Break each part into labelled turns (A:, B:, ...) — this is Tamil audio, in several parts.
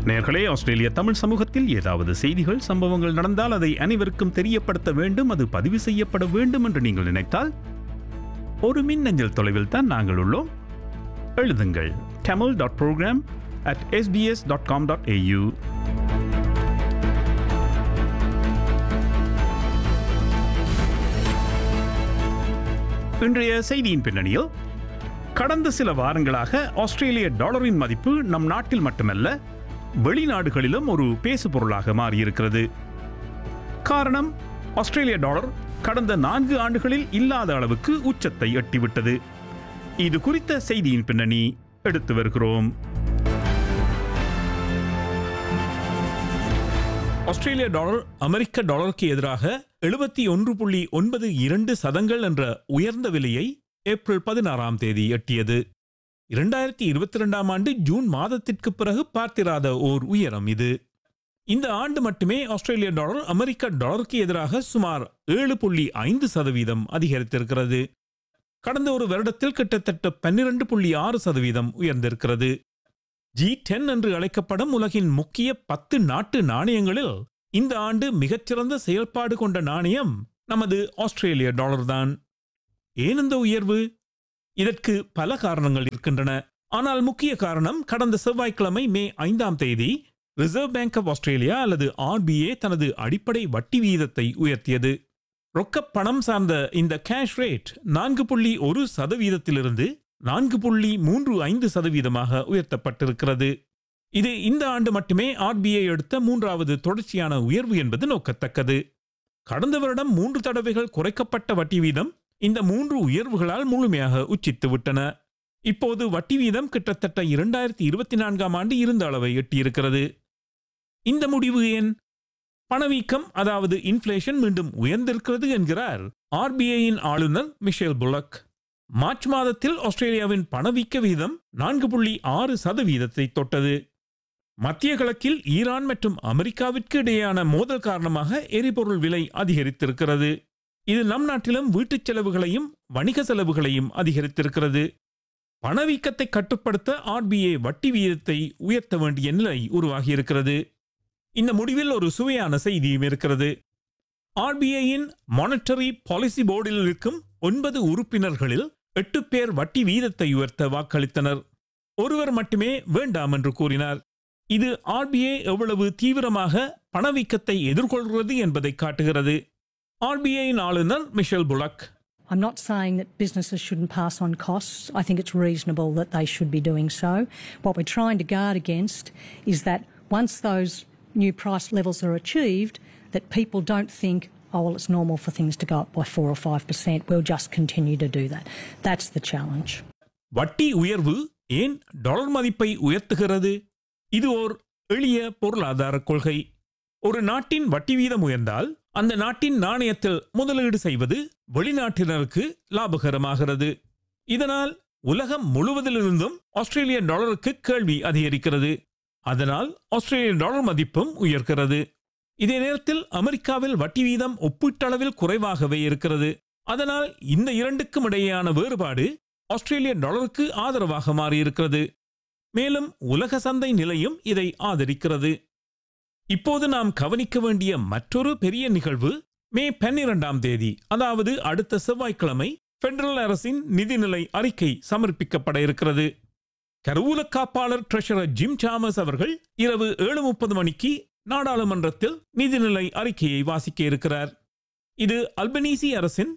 A: நேயர்களே, ஆஸ்திரேலிய தமிழ் சமூகத்தில் ஏதாவது செய்திகள், சம்பவங்கள் நடந்தால் அதை அனைவருக்கும் தெரியப்படுத்த வேண்டும், அது பதிவு செய்யப்பட வேண்டும் என்று நீங்கள் நினைத்தால் ஒரு மின்னஞ்சல் தொலைவில் தான் நாங்கள் உள்ளோம். எழுதுங்கள் tamil.program@sbs.com.au. இன்றைய செய்தியின் பின்னணியில், கடந்த சில வாரங்களாக ஆஸ்திரேலிய டாலரின் மதிப்பு நம் நாட்டில் மட்டுமல்ல வெளிநாடுகளிலும் ஒரு பேசுபொருளாக மாறியிருக்கிறது. காரணம், ஆஸ்திரேலிய டாலர் கடந்த 4 ஆண்டுகளில் இல்லாத அளவுக்கு உச்சத்தை எட்டிவிட்டது. இது குறித்த செய்தியின் பின்னணி எடுத்து வருகிறோம். ஆஸ்திரேலிய டாலர் அமெரிக்க டாலருக்கு எதிராக 71.92 என்ற உயர்ந்த விலையை ஏப்ரல் 16ஆம் தேதி எட்டியது. 2022ஆம் ஆண்டு ஜூன் மாதத்திற்கு பிறகு பார்த்திராத ஓர் உயரம் இது. இந்த ஆண்டு மட்டுமே ஆஸ்திரேலிய டாலர் அமெரிக்க டாலருக்கு எதிராக சுமார் 7.5% அதிகரித்திருக்கிறது. கடந்த ஒரு வருடத்தில் கிட்டத்தட்ட 12.6% உயர்ந்திருக்கிறது. G10 என்று அழைக்கப்படும் உலகின் முக்கிய 10 நாட்டு நாணயங்களில் இந்த ஆண்டு மிகச்சிறந்த செயல்பாடு கொண்ட நாணயம் நமது ஆஸ்திரேலிய டாலர் தான். ஏன் இந்த உயர்வு? இதற்கு பல காரணங்கள் இருக்கின்றன. ஆனால் முக்கிய காரணம், கடந்த செவ்வாய்க்கிழமை மே 5ஆம் தேதி ரிசர்வ் பேங்க் ஆஃப் ஆஸ்திரேலியா அல்லது RBA தனது அடிப்படை வட்டி வீதத்தை உயர்த்தியது. ரொக்க பணம் சார்ந்த இந்த கேஷ் ரேட் 4.1%இலிருந்து 4.35% உயர்த்தப்பட்டிருக்கிறது. இது இந்த ஆண்டு மட்டுமே RBA எடுத்த 3வது தொடர்ச்சியான உயர்வு என்பது நோக்கத்தக்கது. கடந்த வருடம் 3 தடவைகள் குறைக்கப்பட்ட வட்டி வீதம் இந்த 3 உயர்வுகளால் முழுமையாக உச்சித்து விட்டன. இப்போது வட்டி வீதம் கிட்டத்தட்ட 2024ஆம் ஆண்டு இருந்த அளவை எட்டியிருக்கிறது. இந்த முடிவு ஏன்? பணவீக்கம், அதாவது இன்ஃப்ளேஷன் மீண்டும் உயர்ந்திருக்கிறது என்கிறார் RBAயின் ஆளுநர் மிஷேல் புல்லக். மார்ச் மாதத்தில் ஆஸ்திரேலியாவின் பணவீக்க வீதம் 4.6% தொட்டது. மத்திய கிழக்கில் ஈரான் மற்றும் அமெரிக்காவிற்கு இடையேயான மோதல் காரணமாக எரிபொருள் விலை அதிகரித்திருக்கிறது. இது நம் நாட்டிலும் வீட்டுச் செலவுகளையும் வணிக செலவுகளையும் அதிகரித்திருக்கிறது. பணவீக்கத்தை கட்டுப்படுத்த RBA வட்டி வீதத்தை உயர்த்த வேண்டிய நிலை உருவாகியிருக்கிறது. இந்த முடிவில் ஒரு சுவையான செய்தியும் இருக்கிறது. RBAயின் மானிட்டரி பாலிசி போர்டில் இருக்கும் 9 உறுப்பினர்களில் 8 பேர் வட்டி வீதத்தை உயர்த்த வாக்களித்தனர். ஒருவர் மட்டுமே வேண்டாம் என்று கூறினார். இது RBA எவ்வளவு தீவிரமாக பணவீக்கத்தை எதிர்கொள்கிறது என்பதை காட்டுகிறது. RBAயின் ஆளுநர் Michel bullock,
B: I'm not saying that businesses shouldn't pass on costs. I think it's reasonable that they should be doing so. What we're trying to guard against is that once those new price levels are achieved, that people don't think, oh, well, it's normal for things to go up by 4 or 5%. We'll just continue to do that. That's the challenge.
A: வட்டி உயர்வு ஏன் டாலர் மதிப்பை உயர்த்துகிறது? இது ஓர் எளிய பொருளாதார கொள்கை. ஒரு நாட்டின் வட்டி வீதம் உயர்ந்தால் அந்த நாட்டின் நாணயத்தில் முதலீடு செய்வது வெளிநாட்டினருக்கு லாபகரமாகிறது. இதனால் உலகம் முழுவதிலிருந்தும் ஆஸ்திரேலிய டாலருக்கு கேள்வி அதிகரிக்கிறது. அதனால் ஆஸ்திரேலிய டாலர் மதிப்பும் உயர்கிறது. இதே நேரத்தில் அமெரிக்காவில் வட்டி வீதம் ஒப்பீட்டளவில் குறைவாகவே இருக்கிறது. அதனால் இந்த இரண்டுக்கும் இடையேயான வேறுபாடு ஆஸ்திரேலிய டாலருக்கு ஆதரவாக மாறியிருக்கிறது. மேலும் உலக சந்தை நிலையும் இதை ஆதரிக்கிறது. இப்போது நாம் கவனிக்க வேண்டிய மற்றொரு பெரிய நிகழ்வு மே 12ஆம் தேதி, அதாவது அடுத்த செவ்வாய்க்கிழமை பெடரல் அரசின் நிதிநிலை அறிக்கை சமர்ப்பிக்கப்பட இருக்கிறது. கருவூல காப்பாளர் ட்ரெஷரர் ஜிம் சாமஸ் அவர்கள் இரவு 7:30 மணிக்கு நாடாளுமன்றத்தில் நிதிநிலை அறிக்கையை வாசிக்க இருக்கிறார். இது அல்பனீசி அரசின்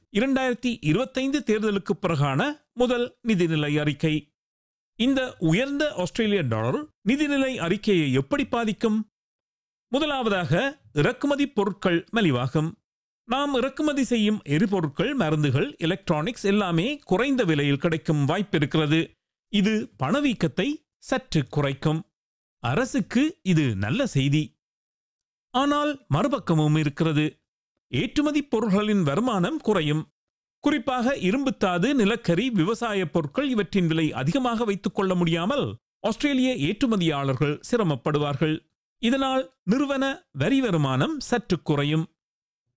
A: 2025 தேர்தலுக்கு பிறகான முதல் நிதிநிலை அறிக்கை. இந்த உயர்ந்த ஆஸ்திரேலிய டாலர் நிதிநிலை அறிக்கையை எப்படி பாதிக்கும்? முதலாவதாக, இறக்குமதி பொருட்கள் மலிவாகும். நாம் இறக்குமதி செய்யும் எரிபொருட்கள், மருந்துகள், எலக்ட்ரானிக்ஸ் எல்லாமே குறைந்த விலையில் கிடைக்கும் வாய்ப்பு இருக்கிறது. இது பணவீக்கத்தை சற்று குறைக்கும். அரசுக்கு இது நல்ல செய்தி. ஆனால் மறுபக்கமும் இருக்கிறது. ஏற்றுமதி பொருட்களின் வருமானம் குறையும். குறிப்பாக இரும்புத்தாது, நிலக்கரி, விவசாய பொருட்கள் இவற்றின் விலை அதிகமாக வைத்துக் கொள்ள முடியாமல் ஆஸ்திரேலிய ஏற்றுமதியாளர்கள் சிரமப்படுவார்கள். இதனால் நிறுவன வரி வருமானம் சற்று குறையும்.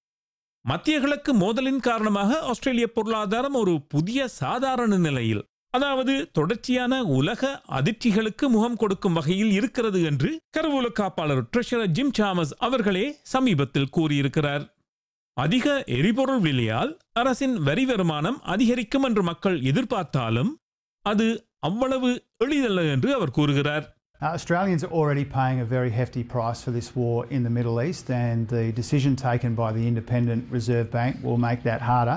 A: மத்திய கிழக்கு மோதலின் காரணமாக ஆஸ்திரேலிய பொருளாதாரம் ஒரு புதிய சாதாரண நிலையில், அதாவது தொடர்ச்சியான உலக அதிர்ச்சிகளுக்கு முகம் கொடுக்கும் வகையில் இருக்கிறது என்று கருவூல காப்பாளர் ட்ரெஷரர் ஜிம் சாமஸ் அவர்களே சமீபத்தில் கூறியிருக்கிறார். அதிக எரிபொருள் விலையால் அரசின் வரி வருமானம் அதிகரிக்கும் என்று மக்கள் எதிர்பார்த்தாலும் அது அவ்வளவு எளிதல்ல என்று அவர் கூறுகிறார்.
C: Australians are already paying a very hefty price for this war in the Middle East, and the decision taken by the Independent Reserve Bank will make that harder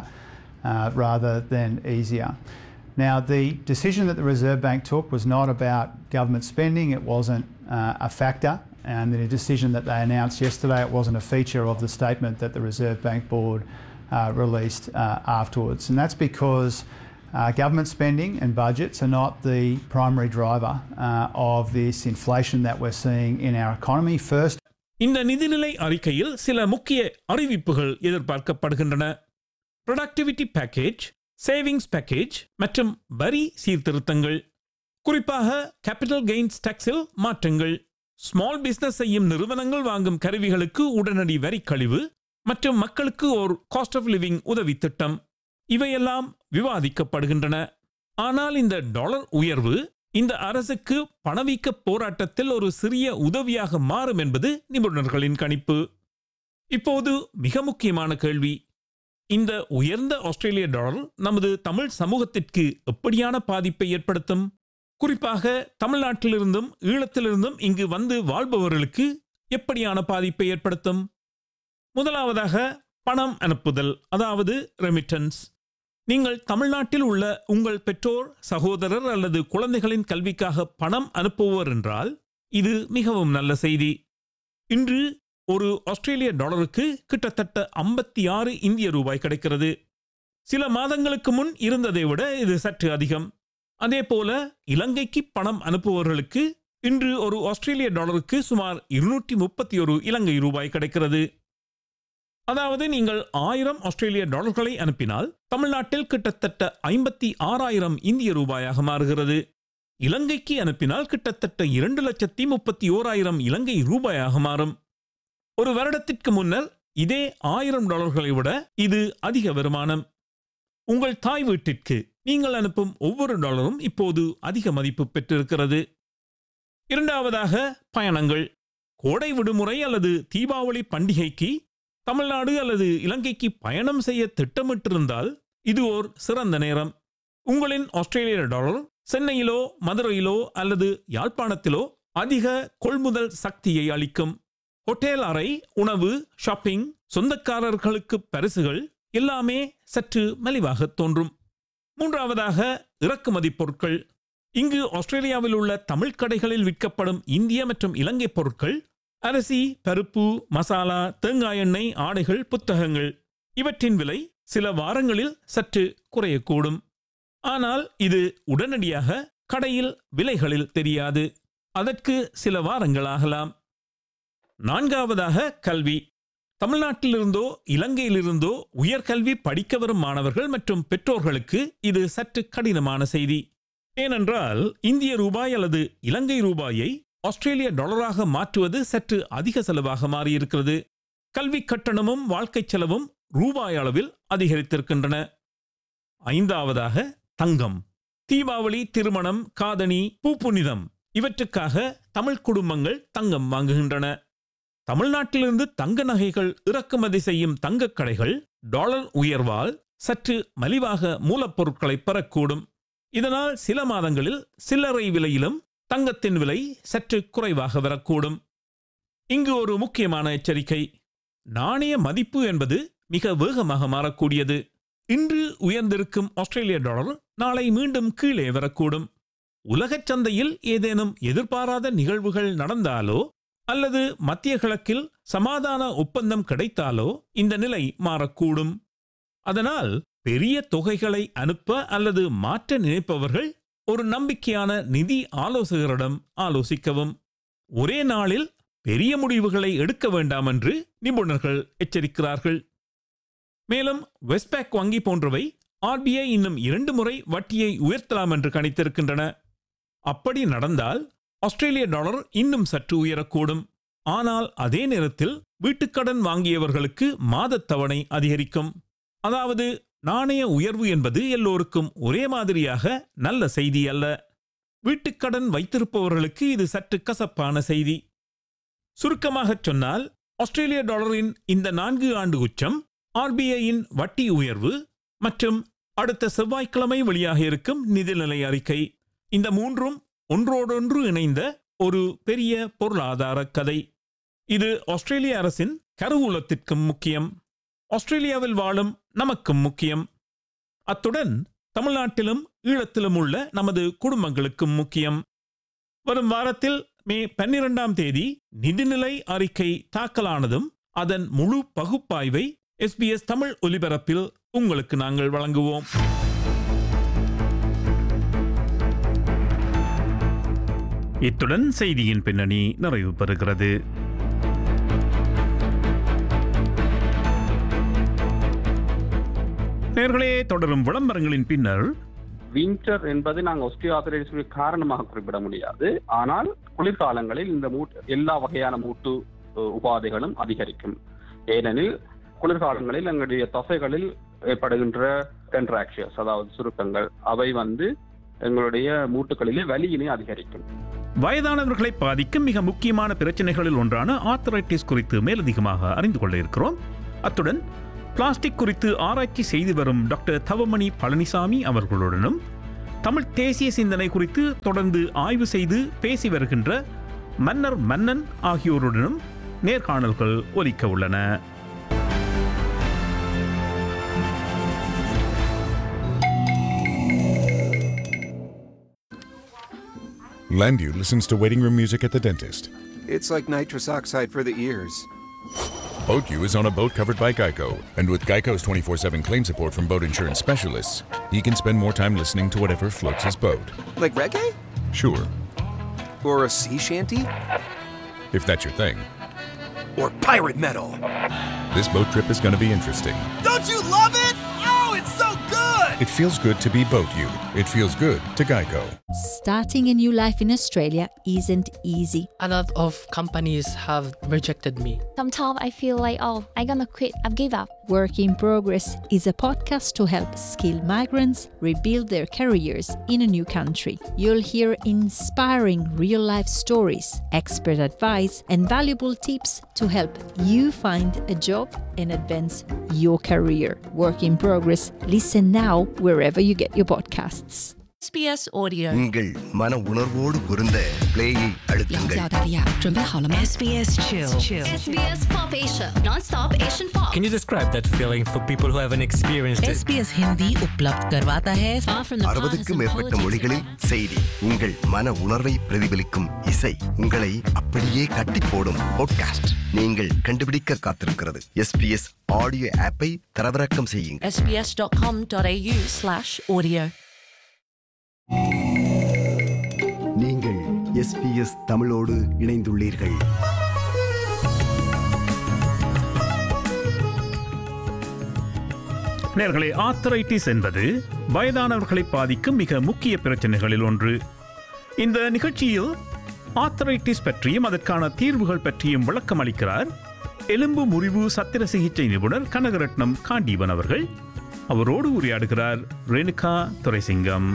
C: rather than easier. Now, the decision that the Reserve Bank took was not about government spending. It wasn't a factor. And the decision that they announced yesterday, it wasn't a feature of the statement that the Reserve Bank Board released afterwards. And that's because government spending and budgets are not the primary driver of this inflation that we're seeing in our economy. First,
A: இந்த நிதிநிலை அறிக்கையில் சில முக்கிய அறிவிப்புகள் எதிர்பார்க்கப்படுகின்றன. ப்ரொடக்டிவிட்டி பேக்கேஜ், சேவிங்ஸ் பேக்கேஜ் மற்றும் வரி சீர்திருத்தங்கள். குறிப்பாக கேபிட்டல் கெயின்ஸ் டாக்ஸில் மாற்றங்கள், ஸ்மால் பிசினஸ் செய்யும் நிறுவனங்கள் வாங்கும் கருவிகளுக்கு உடனடி வரி கழிவு மற்றும் மக்களுக்கு ஒரு காஸ்ட் ஆஃப் லிவிங் உதவி திட்டம், இவையெல்லாம் விவாதிக்கப்படுகின்றன. ஆனால் இந்த டாலர் உயர்வு இந்த அரசுக்கு பணவீக்க போராட்டத்தில் ஒரு சிறிய உதவியாக மாறும் என்பது நிபுணர்களின் கணிப்பு. இப்போது மிக முக்கியமான கேள்வி, இந்த உயர்ந்த ஆஸ்திரேலிய டாலர் நமது தமிழ் சமூகத்திற்கு எப்படியான பாதிப்பை ஏற்படுத்தும்? குறிப்பாக தமிழ்நாட்டிலிருந்தும் ஈழத்திலிருந்தும் இங்கு வந்து வாழ்பவர்களுக்கு எப்படியான பாதிப்பை ஏற்படுத்தும்? முதலாவதாக பணம் அனுப்புதல், அதாவது ரெமிட்டன்ஸ். நீங்கள் தமிழ்நாட்டில் உள்ள உங்கள் பெற்றோர், சகோதரர் அல்லது குழந்தைகளின் கல்விக்காக பணம் அனுப்புவர் என்றால் இது மிகவும் நல்ல செய்தி. இன்று ஒரு ஆஸ்திரேலிய டாலருக்கு கிட்டத்தட்ட 56 இந்திய ரூபாய் கிடைக்கிறது. சில மாதங்களுக்கு முன் இருந்ததை விட இது சற்று அதிகம். அதேபோல இலங்கைக்கு பணம் அனுப்புபவர்களுக்கு இன்று ஒரு ஆஸ்திரேலிய டாலருக்கு சுமார் 231 இலங்கை ரூபாய் கிடைக்கிறது. அதாவது நீங்கள் 1000 ஆஸ்திரேலிய டாலர்களை அனுப்பினால் தமிழ்நாட்டில் கிட்டத்தட்ட 56,000 இந்திய ரூபாயாக மாறுகிறது. இலங்கைக்கு அனுப்பினால் கிட்டத்தட்ட 2,31,000 இலங்கை ரூபாயாக மாறும். ஒரு வருடத்திற்கு முன்னர் இதே 1000 டாலர்களை விட இது அதிக வருமானம். உங்கள் தாய் வீட்டிற்கு நீங்கள் அனுப்பும் ஒவ்வொரு டாலரும் இப்போது அதிக மதிப்பு பெற்றிருக்கிறது. இரண்டாவதாக பயணங்கள். கோடை விடுமுறை அல்லது தீபாவளி பண்டிகைக்கு தமிழ்நாடு அல்லது இலங்கைக்கு பயணம் செய்ய திட்டமிட்டிருந்தால் இது ஓர் சிறந்த நேரம். உங்களின் ஆஸ்திரேலிய டாலர் சென்னையிலோ மதுரையிலோ அல்லது யாழ்ப்பாணத்திலோ அதிக கொள்முதல் சக்தியை அளிக்கும். ஹோட்டல் அறை, உணவு, ஷாப்பிங், சொந்தக்காரர்களுக்கு பரிசுகள் எல்லாமே சற்று மலிவாக தோன்றும். மூன்றாவதாக இறக்குமதி பொருட்கள். இங்கு ஆஸ்திரேலியாவில் உள்ள தமிழ் கடைகளில் விற்கப்படும் இந்திய மற்றும் இலங்கை பொருட்கள், அரிசி, பருப்பு, மசாலா, தேங்காய் எண்ணெய், ஆடைகள், புத்தகங்கள், இவற்றின் விலை சில வாரங்களில் சற்று குறையக்கூடும். ஆனால் இது உடனடியாக கடையில் விலைகளில் தெரியாது. அதற்கு சில வாரங்கள் ஆகலாம். நான்காவதாக கல்வி. தமிழ்நாட்டிலிருந்தோ இலங்கையிலிருந்தோ உயர்கல்வி படிக்க வரும் மாணவர்கள் மற்றும் பெற்றோர்களுக்கு இது சற்று கடினமான செய்தி. ஏனென்றால் இந்திய ரூபாய் அல்லது இலங்கை ரூபாயை ஆஸ்திரேலிய டாலராக மாற்றுவது சற்று அதிக செலவாக மாறியிருக்கிறது. கல்வி கட்டணமும் வாழ்க்கை செலவும் ரூபாய் அளவில் அதிகரித்திருக்கின்றன. ஐந்தாவதாக தங்கம். தீபாவளி, திருமணம், காதணி, பூப்புனிதம் இவற்றுக்காக தமிழ் குடும்பங்கள் தங்கம் வாங்குகின்றன. தமிழ்நாட்டிலிருந்து தங்க நகைகள் இறக்குமதி செய்யும் தங்கக் கடைகள் டாலர் உயர்வால் சற்று மலிவாக மூலப்பொருட்களை பெறக்கூடும். இதனால் சில மாதங்களில் சில்லறை விலையிலும் தங்கத்தின் விலை சற்று குறைவாக வரக்கூடும். இங்கு ஒரு முக்கியமான எச்சரிக்கை. நாணய மதிப்பு என்பது மிக வேகமாக மாறக்கூடியது. இன்று உயர்ந்திருக்கும் ஆஸ்திரேலிய டாலர் நாளை மீண்டும் கீழே வரக்கூடும். உலகச் சந்தையில் ஏதேனும் எதிர்பாராத நிகழ்வுகள் நடந்தாலோ அல்லது மத்திய கிழக்கில் சமாதான ஒப்பந்தம் கிடைத்தாலோ இந்த நிலை மாறக்கூடும். அதனால் பெரிய தொகைகளை அனுப்ப அல்லது மாற்ற நினைப்பவர்கள் ஒரு நம்பிக்கையான நிதி ஆலோசகரிடம் ஆலோசிக்கவும். ஒரே நாளில் பெரிய முடிவுகளை எடுக்க வேண்டாம் என்று நிபுணர்கள் எச்சரிக்கிறார்கள். மேலும் வெஸ்ட்பேக் வங்கி போன்றவை RBI இன்னும் 2 முறை வட்டியை உயர்த்தலாம் என்று கணித்திருக்கின்றன. அப்படி நடந்தால் ஆஸ்திரேலிய டாலர் இன்னும் சற்று உயரக்கூடும். ஆனால் அதே நேரத்தில் வீட்டுக்கடன் வாங்கியவர்களுக்கு மாதத் தவணை அதிகரிக்கும். அதாவது நாணய உயர்வு என்பது எல்லோருக்கும் ஒரே மாதிரியாக நல்ல செய்தி அல்ல. வீட்டுக்கடன் வைத்திருப்பவர்களுக்கு இது சற்று கசப்பான செய்தி. சுருக்கமாகச் சொன்னால், ஆஸ்திரேலிய டாலரின் இந்த 4 ஆண்டு உச்சம், RBIயின் வட்டி உயர்வு மற்றும் அடுத்த செவ்வாய்க்கிழமை வெளியாக இருக்கும் நிதிநிலை அறிக்கை, இந்த மூன்றும் ஒன்றோடொன்று இணைந்த ஒரு பெரிய பொருளாதார கதை. இது ஆஸ்திரேலிய அரசின் கருவூலத்திற்கும் முக்கியம், ஆஸ்திரேலியாவில் வாழும் நமக்கும் முக்கியம். அத்துடன் தமிழ்நாட்டிலும் ஈழத்திலும் உள்ள நமது குடும்பங்களுக்கும் முக்கியம். வரும் வாரத்தில் மே 12ஆம் தேதி நிதிநிலை அறிக்கை தாக்கலானதும் அதன் முழு பகுப்பாய்வை SBS தமிழ் ஒலிபரப்பில் உங்களுக்கு நாங்கள் வழங்குவோம். இத்துடன் செய்தியின் பின்னணி நிறைவு பெறுகிறது. நேயர்களே, தொடரும் விளம்பரங்களின் பின்னர்,
D: வின்டர் என்பது நாங்கள் ஆஸ்டியோஆர்த்ரைட்டிஸ் காரணமாக குறிப்பிட முடியாது. ஆனால் குளிர்காலங்களில் இந்த எல்லா வகையான மூட்டு உபாதைகளும் அதிகரிக்கும். ஏனெனில் குளிர்காலங்களில் எங்களுடைய தசைகளில் ஏற்படுகின்ற கண்ட்ராக்ஷன்ஸ், அதாவது சுருக்கங்கள், அவை எங்களுடைய மூட்டுகளிலே வலியினை அதிகரிக்கும்.
A: வயதானவர்களை பாதிக்கும் மிக முக்கியமான பிரச்சனைகளில் ஒன்றான ஆர்த்ரைட்டிஸ் குறித்து மேலதிகமாக அறிந்து கொள்ள இருக்கிறோம். அத்துடன் பிளாஸ்டிக் குறித்து ஆராய்ச்சி செய்து வரும் டாக்டர் தவமணி பழனிசாமி அவர்களுடனும் தமிழ் தேசிய சிந்தனை குறித்து தொடர்ந்து ஆய்வு செய்து பேசி வருகின்ற மன்னர் மன்னன் ஆகியோருடனும் நேர்காணல்கள் ஒலிக்க உள்ளன.
E: Landu listens to waiting room music at the dentist.
F: It's like nitrous oxide for the ears.
E: BoatU is on a boat covered by Geico, and with Geico's 24/7 claim support from boat insurance specialists, he can spend more time listening to whatever floats his boat.
F: Like reggae?
E: Sure,
F: Or a sea shanty?
E: if that's your thing.
F: Or pirate metal?
E: This boat trip is going to be interesting.
F: Don't you love it? Oh, it's so good!
E: It feels good to be BoatU. It feels good to Geico.
G: Starting a new life in Australia isn't easy.
H: A lot of companies have rejected me.
I: Sometimes I feel like, I'm gonna quit, I've give up.
G: Work in Progress is a podcast to help skilled migrants rebuild their careers in a new country. You'll hear inspiring real-life stories, expert advice, and valuable tips to help you find a job and advance your career. Work in Progress. Listen now wherever you get your podcasts.
J: SBS Audio.
K: உங்கள் மன உணர்வோடு பொருந்த பிளேயை அழுத்துங்கள்.
J: SBS Chill.
I: SBS Pop Asia, non-stop Asian pop.
L: Can you describe that feeling for people who haven't experienced it?
J: SBS Hindi उपलब्ध करवाता है
K: 60க்கும் மேற்பட்ட மொழிகளில் செய்தி, உங்கள் மன உணர்வை பிரதிபலிக்கும் இசை, உங்களை அப்படியே கட்டி போடும் பாட்காஸ்ட் நீங்கள் கண்டுபிடிக்க காத்திருக்கிறது. SBS ஆடியோ ஆப்பை தரவிறக்கம் செய்யுங்கள்.
J: sbs.com.au/audio.
K: நீங்கள் SBS தமிழோடு இணைந்துள்ளீர்கள்.
A: நேயர்களே, ஆர்த்ரைட்டிஸ் என்பது வயதானவர்களை பாதிக்கும் மிக முக்கிய பிரச்சனைகளில் ஒன்று. இந்த நிகழ்ச்சியில் ஆர்த்ரைட்டிஸ் பற்றியும் அதற்கான தீர்வுகள் பற்றியும் விளக்கம் அளிக்கிறார் எலும்பு முறிவு சத்திர சிகிச்சை நிபுணர் கனகரட்னம் காண்டீபன் அவர்கள். அவரோடு உரையாடுகிறார் ரேணுகா துரைசிங்கம்.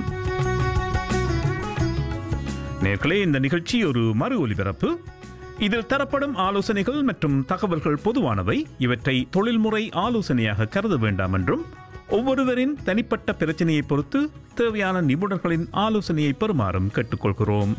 A: நேர்களே, இந்த நிகழ்ச்சி ஒரு மறு ஒலிபரப்பு. இதில் தரப்படும் ஆலோசனைகள் மற்றும் தகவல்கள் பொதுவானவை. இவற்றை தொழில்முறை ஆலோசனையாக கருத வேண்டாம் என்றும், ஒவ்வொருவரின் தனிப்பட்ட பிரச்சனையை பொறுத்து தேவையான நிபுணர்களின் ஆலோசனையை பெறுமாறும் கேட்டுக்கொள்கிறோம்.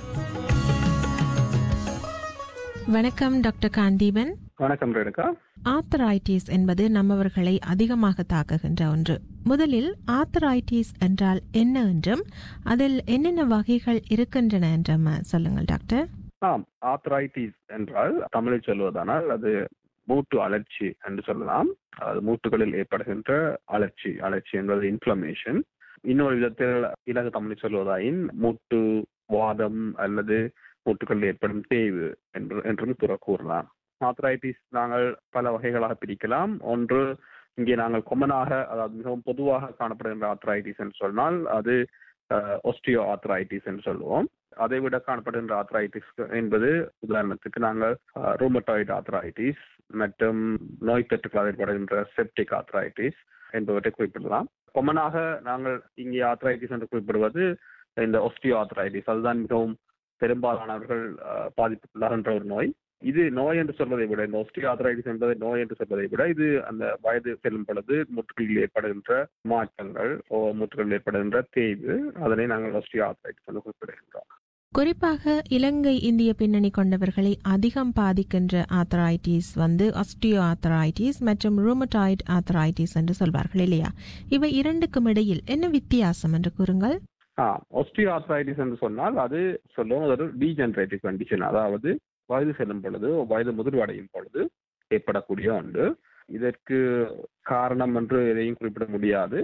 M: வணக்கம் டாக்டர் காண்டீபன்.
D: வணக்கம் ரேணுகா.
M: ஆர்த்தரைட்டிஸ் என்பது நம்மவர்களை அதிகமாக தாக்குகின்ற ஒன்று. முதலில் ஆர்த்தரைட்டிஸ் என்றால் என்ன என்றும் அதில் என்னென்ன வகைகள் இருக்கின்றன என்றும் சொல்லுங்கள் டாக்டர்.
D: ஆர்த்ரைட்டிஸ் என்றால் தமிழில் சொல்வதானால் அது மூட்டு அழற்சி என்று சொல்லலாம். அது மூட்டுகளில் ஏற்படுகின்ற அழற்சி என்பது இன்ஃப்ளமேஷன். இன்னொரு விதத்தில் இலகு தமிழில் சொல்வதாயின் மூட்டு வாதம் அல்லது மூட்டுகளில் ஏற்படும் தேய்வு என்றும் கூறலாம். ஆர்த்ரைட்டிஸ் நாங்கள் பல வகைகளாக பிரிக்கலாம். ஒன்று, இங்கே நாங்கள் கொமனாக, அதாவது மிகவும் பொதுவாக காணப்படுகின்ற ஆர்த்ரைட்டிஸ் என்று சொன்னால் அது ஒஸ்டியோ ஆர்த்ரைட்டிஸ் என்று சொல்லுவோம். அதை விட காணப்படுகின்ற ஆர்த்ரைட்டிஸ் என்பது உதாரணத்துக்கு நாங்கள் ரூமட்டாய்டு ஆர்த்ரைட்டிஸ் மற்றும் நோய் தொற்றுகளால் ஏற்படுகின்ற செப்டிக் ஆர்த்ரைட்டிஸ் என்பவற்றை குறிப்பிடலாம். கொமனாக நாங்கள் இங்கே ஆர்த்ரைட்டிஸ் என்று குறிப்பிடுவது இந்த ஒஸ்டியோ ஆர்த்ரைட்டிஸ். அதுதான் மிகவும் பெரும்பாலானவர்கள் பாதிப்புக்குள்ளாகின்ற ஒரு நோய். இது நோய் என்று சொல்வதை விட, இந்த ஒஸ்டியோ ஆர்த்ரைட்டிஸ் என்பதை நோய் என்று சொல்வதை விட, இது அந்த வயது செல்லும் பொழுது மூட்டுகளில் ஏற்படுகின்ற மாற்றங்கள், மூட்டுகளில் ஏற்படுகின்ற தேய்வு, அதனை நாங்கள் ஒஸ்டியோ ஆர்த்ரைட்டிஸ் என்று குறிப்பிடுகின்றோம்.
M: குறிப்பாக இலங்கை இந்திய பின்னணி கொண்டவர்களை அதிகம் பாதிக்கின்ற ஆர்த்ரைட்டிஸ் ஆஸ்டியோ ஆர்த்ரைட்டிஸ் மற்றும் ரூமட்டாய்டு ஆர்த்ரைட்டிஸ் என்று சொல்வார்கள் இல்லையா? இவை இரண்டுக்கும் இடையில் என்ன வித்தியாசம் என்று கூறுங்கள்.
D: ஒஸ்டியோ ஆர்த்ரைட்டிஸ் என்று சொன்னால் அது சொல்லுவோம் ஒரு டீஜெனரேட்டிவ் கண்டிஷன், அதாவது வயது செல்லும் பொழுது, வயது முதிர்வடையும் பொழுது ஏற்படக்கூடிய ஒன்று. இதற்கு காரணம் என்று எதையும் குறிப்பிட முடியாது.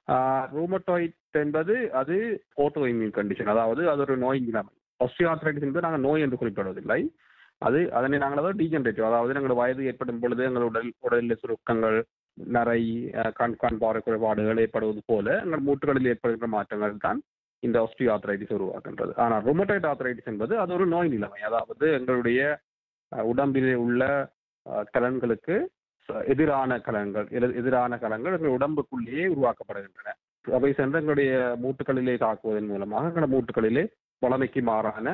D: ரூமட்டாய்டு என்பது அது ஆட்டோ இம்யூன் கண்டிஷன், அதாவது அது ஒரு நோய் நிலைமை. ஒஸ்டியோ ஆர்த்ரைட்டிஸ் என்பது நாங்கள் நோய் என்று குறிப்பிடுவதில்லை. அதனை நாங்கள் அதாவது டீஜெனரேட்டிவ், அதாவது எங்களோட வயது ஏற்படும் பொழுது எங்கள் உடலில் சுருக்கங்கள், நரை, கண் பார்வை குறைபாடுகள் ஏற்படுவது போல எங்கள் மூட்டுகளில் ஏற்படுகின்ற மாற்றங்கள் தான் இந்த ஒஸ்டியோ ஆர்த்ரைட்டிஸ் உருவாக்குகின்றது. ஆனால் ரூமட்டாய்டு ஆர்த்ரைட்டிஸ் என்பது அது ஒரு நோய் நிலைமை, அதாவது எங்களுடைய உடம்பிலே உள்ள கலன்களுக்கு எதிரான கலங்கள் எங்கள் உடம்புக்குள்ளேயே உருவாக்கப்படுகின்றன. அவை சென்று எங்களுடைய மூட்டுகளிலே தாக்குவதன் மூலமாக எங்கள் மூட்டுகளிலே வளமைக்கு மாறான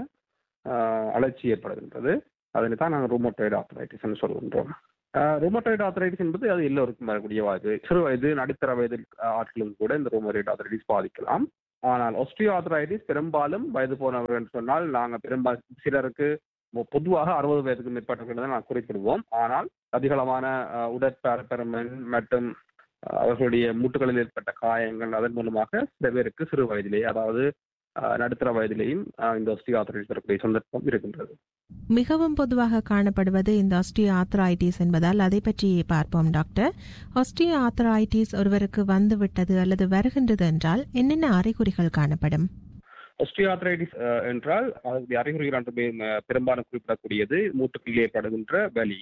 D: அழற்சி ஏற்படுகின்றது. அதனை தான் நாங்கள் ரூமட்டாய்டு ஆர்த்ரைட்டிஸ் என்று சொல்கின்றோம். ரூமட்டாய்டு ஆர்த்ரைட்டிஸ் என்பது அது எல்லோருக்கும் வரக்கூடிய வயது, சிறு வயது, நடுத்தர வயது ஆட்களும் கூட இந்த ரூமட்டாய்டு ஆர்த்ரைட்டிஸ் பாதிக்கலாம். ஆனால் ஒஸ்டியோ ஆர்த்ரைட்டிஸ் பெரும்பாலும் வயது போனவர்கள் என்று சொன்னால் நாங்கள் சிலருக்கு பொதுவாக 60 வயதுக்கு மேற்பட்டவர்கள் நான் குறிப்பிடுவோம். ஆனால் அதிகளவான உடற்பருமன் மற்றும் அவர்களுடைய மூட்டுகளில் ஏற்பட்ட காயங்கள், அதன் மூலமாக சில பேருக்கு சிறு வயதிலேயே, அதாவது நடுத்தர வயதிலேயும் இந்த ஒஸ்டியோ ஆர்த்ரைட்டிஸ் வரக்கூடிய சந்தர்ப்பம் இருக்கின்றது.
M: மிகவும் பொதுவாக காணப்படுவது இந்த ஆஸ்டியோ ஆர்த்ரைட்டிஸ் என்பதால் அதை பற்றி பார்ப்போம் டாக்டர். ஆஸ்டியோ ஆர்த்ரைட்டிஸ் ஒருவருக்கு வந்துவிட்டது அல்லது வருகின்றது என்றால் என்னென்ன அறிகுறிகள் காணப்படும்?
D: ஒஸ்டியோ ஆர்த்ரைட்டிஸ் என்றால் அதனுடைய அறிகுறிகள் பெரும்பாலும் குறிப்பிடக்கூடியது மூட்டுகளிலே ஏற்படுகின்ற வலி.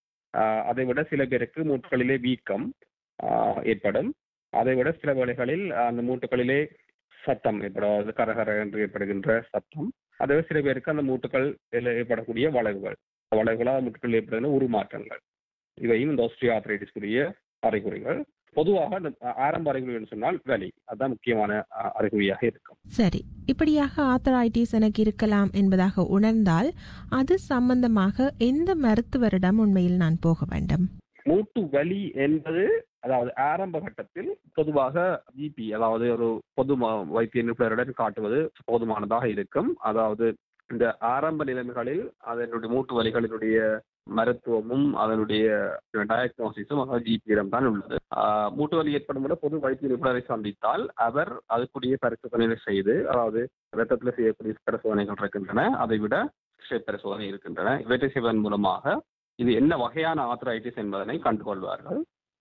D: அதை விட சில பேருக்கு மூட்டுகளிலே வீக்கம் ஏற்படும். அதை விட சில வேளைகளில் அந்த மூட்டுகளிலே சத்தம் ஏற்படும், கரகர என்று ஏற்படுகின்ற சத்தம். அதை சில பேருக்கு அந்த மூட்டுகள் ஏற்படக்கூடிய வளைவுகளால் மூட்டுகள் ஏற்படுகின்ற உருமாற்றங்கள், இவையும் இந்த ஒஸ்டியோ ஆர்த்ரைட்டிஸ்க்குரிய அறிகுறிகள். பொதுவாக ஆரம்ப அறிகுறிகள் சொன்னால் வலி, அதுதான் முக்கியமான அறிகுறியாக இருக்கும்.
M: சரி, இப்படியாக ஆர்த்ரைட்டிஸ் எனக்கு இருக்கலாம் என்பதாக உணர்ந்தால் அது சம்பந்தமாக எந்த மருத்துவரிடம் உண்மையில் நான் போக வேண்டும்?
D: மூட்டு வலி என்பது அதாவது ஆரம்ப கட்டத்தில் பொதுவாக ஜிபி, அதாவது ஒரு பொது வைத்திய நிபுணருடன் காட்டுவது போதுமானதாக இருக்கும். அதாவது இந்த ஆரம்ப நிலைமைகளில் அதனுடைய மூட்டு வலிகளினுடைய மருத்துவமும் அதனுடைய டயக்னோசிஸும் ஜிபியிடம் தான் உள்ளது. மூட்டு வலி ஏற்படும் போது பொது வைத்திய நிபுணரை சந்தித்தால் அவர் அதுக்குரிய பரிசோதனை செய்து, அதாவது இரத்தத்தில் செய்யக்கூடிய பரிசோதனைகள் இருக்கின்றன, அதை விட பரிசோதனை இருக்கின்றன. இவற்றை செய்வதன் மூலமாக இது என்ன வகையான ஆர்த்ரைட்டிஸ் என்பதனை கண்டுகொள்வார்கள்.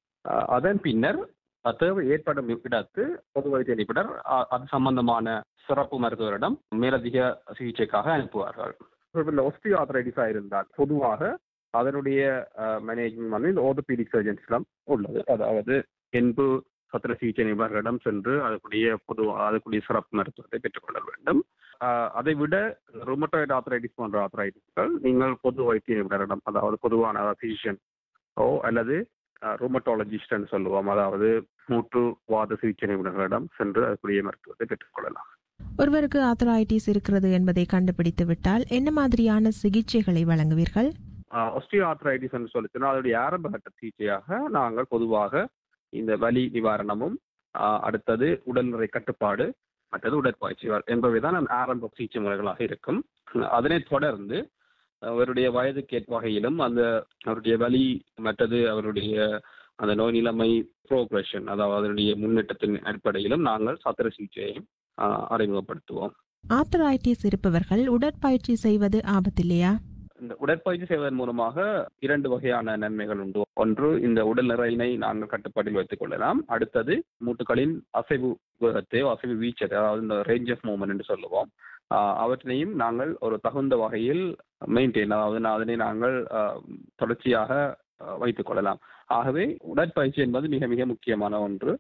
D: அதன் பின்னர் தேவை ஏற்படும் இடத்து பொது வைத்திய நிபுணர் அது சம்பந்தமான சிறப்பு மருத்துவரிடம் மேலதிக சிகிச்சைக்காக அனுப்புவார்கள். ஒஸ்டியோ ஆர்த்ரைட்டிஸா இருந்தால் பொதுவாக அதனுடைய மேனேஜ்மெண்ட் இந்த ஆர்த்தோபீடிக் சர்ஜன்ஸிடம் உள்ளது. அதாவது என்பு சத்திர சிகிச்சை நிபுணர்களிடம் சென்று அதுக்குரிய சிறப்பு மருத்துவத்தை பெற்றுக்கொள்ள வேண்டும். அதை விட ரூமட்டாய்டு ஆர்த்ரைட்டிஸ் போன்ற ஆர்த்ரைட்டிஸ்கள் நீங்கள் பொது வைத்திய நிபுணரிடம், அதாவது பொதுவான பிசிஷியன் அல்லது ரூமட்டாலஜிஸ்ட் என்று சொல்லுவோம், அதாவது மூட்டுவாத சிகிச்சை நிபுணர்களிடம் சென்று அதுக்குரிய மருத்துவத்தை பெற்றுக்கொள்ளலாம்.
M: ஒருவருக்கு ஆர்த்ரைட்டிஸ் இருக்கிறது என்பதை கண்டுபிடித்து விட்டால் என்ன மாதிரியான சிகிச்சைகளை வழங்குவீர்கள்?
D: ஒஸ்டியோ ஆர்த்ரைட்டிஸ் என்று சொல்லிச்சுன்னா அதனுடைய ஆரம்ப கட்ட சிகிச்சையாக நாங்கள் பொதுவாக இந்த வலி நிவாரணமும், அடுத்தது உடல்நிறை கட்டுப்பாடு, மற்றது உடற்பயிற்சி என்பவைதான் ஆரம்ப சிகிச்சை முறைகளாக இருக்கும். அதனை தொடர்ந்து அவருடைய வயதுக்கு ஏற்ற வகையிலும் அவருடைய வலி, மற்றது அவருடைய அந்த நோய் நிலைமை ப்ரோக்ரஷன், அதாவது அதனுடைய முன்னேற்றத்தின் அடிப்படையிலும் நாங்கள் சத்திர சிகிச்சையையும் அறிமுகப்படுத்துவோம்.
M: ஆர்த்ரைட்டிஸ் இருப்பவர்கள் உடற்பயிற்சி செய்வது ஆபத்தில்லையா?
D: இந்த உடற்பயிற்சி செய்வதன் மூலமாக 2 வகையான நன்மைகள் உண்டு. ஒன்று, இந்த உடல் நிறையினை நாங்கள் கட்டுப்பாட்டில் வைத்துக் கொள்ளலாம். அடுத்தது, மூட்டுகளின் அசைவு வீச்சத்தை, அதாவது இந்த ரேஞ்ச் ஆஃப் மூவ்மெண்ட் என்று சொல்லுவோம், அவற்றையும் நாங்கள் ஒரு தகுந்த வகையில் மெயின்டைன், அதாவது அதனை நாங்கள் தொடர்ச்சியாக வைத்துக் கொள்ளலாம். ஆகவே உடற்பயிற்சி என்பது மிக மிக முக்கியமான ஒன்று.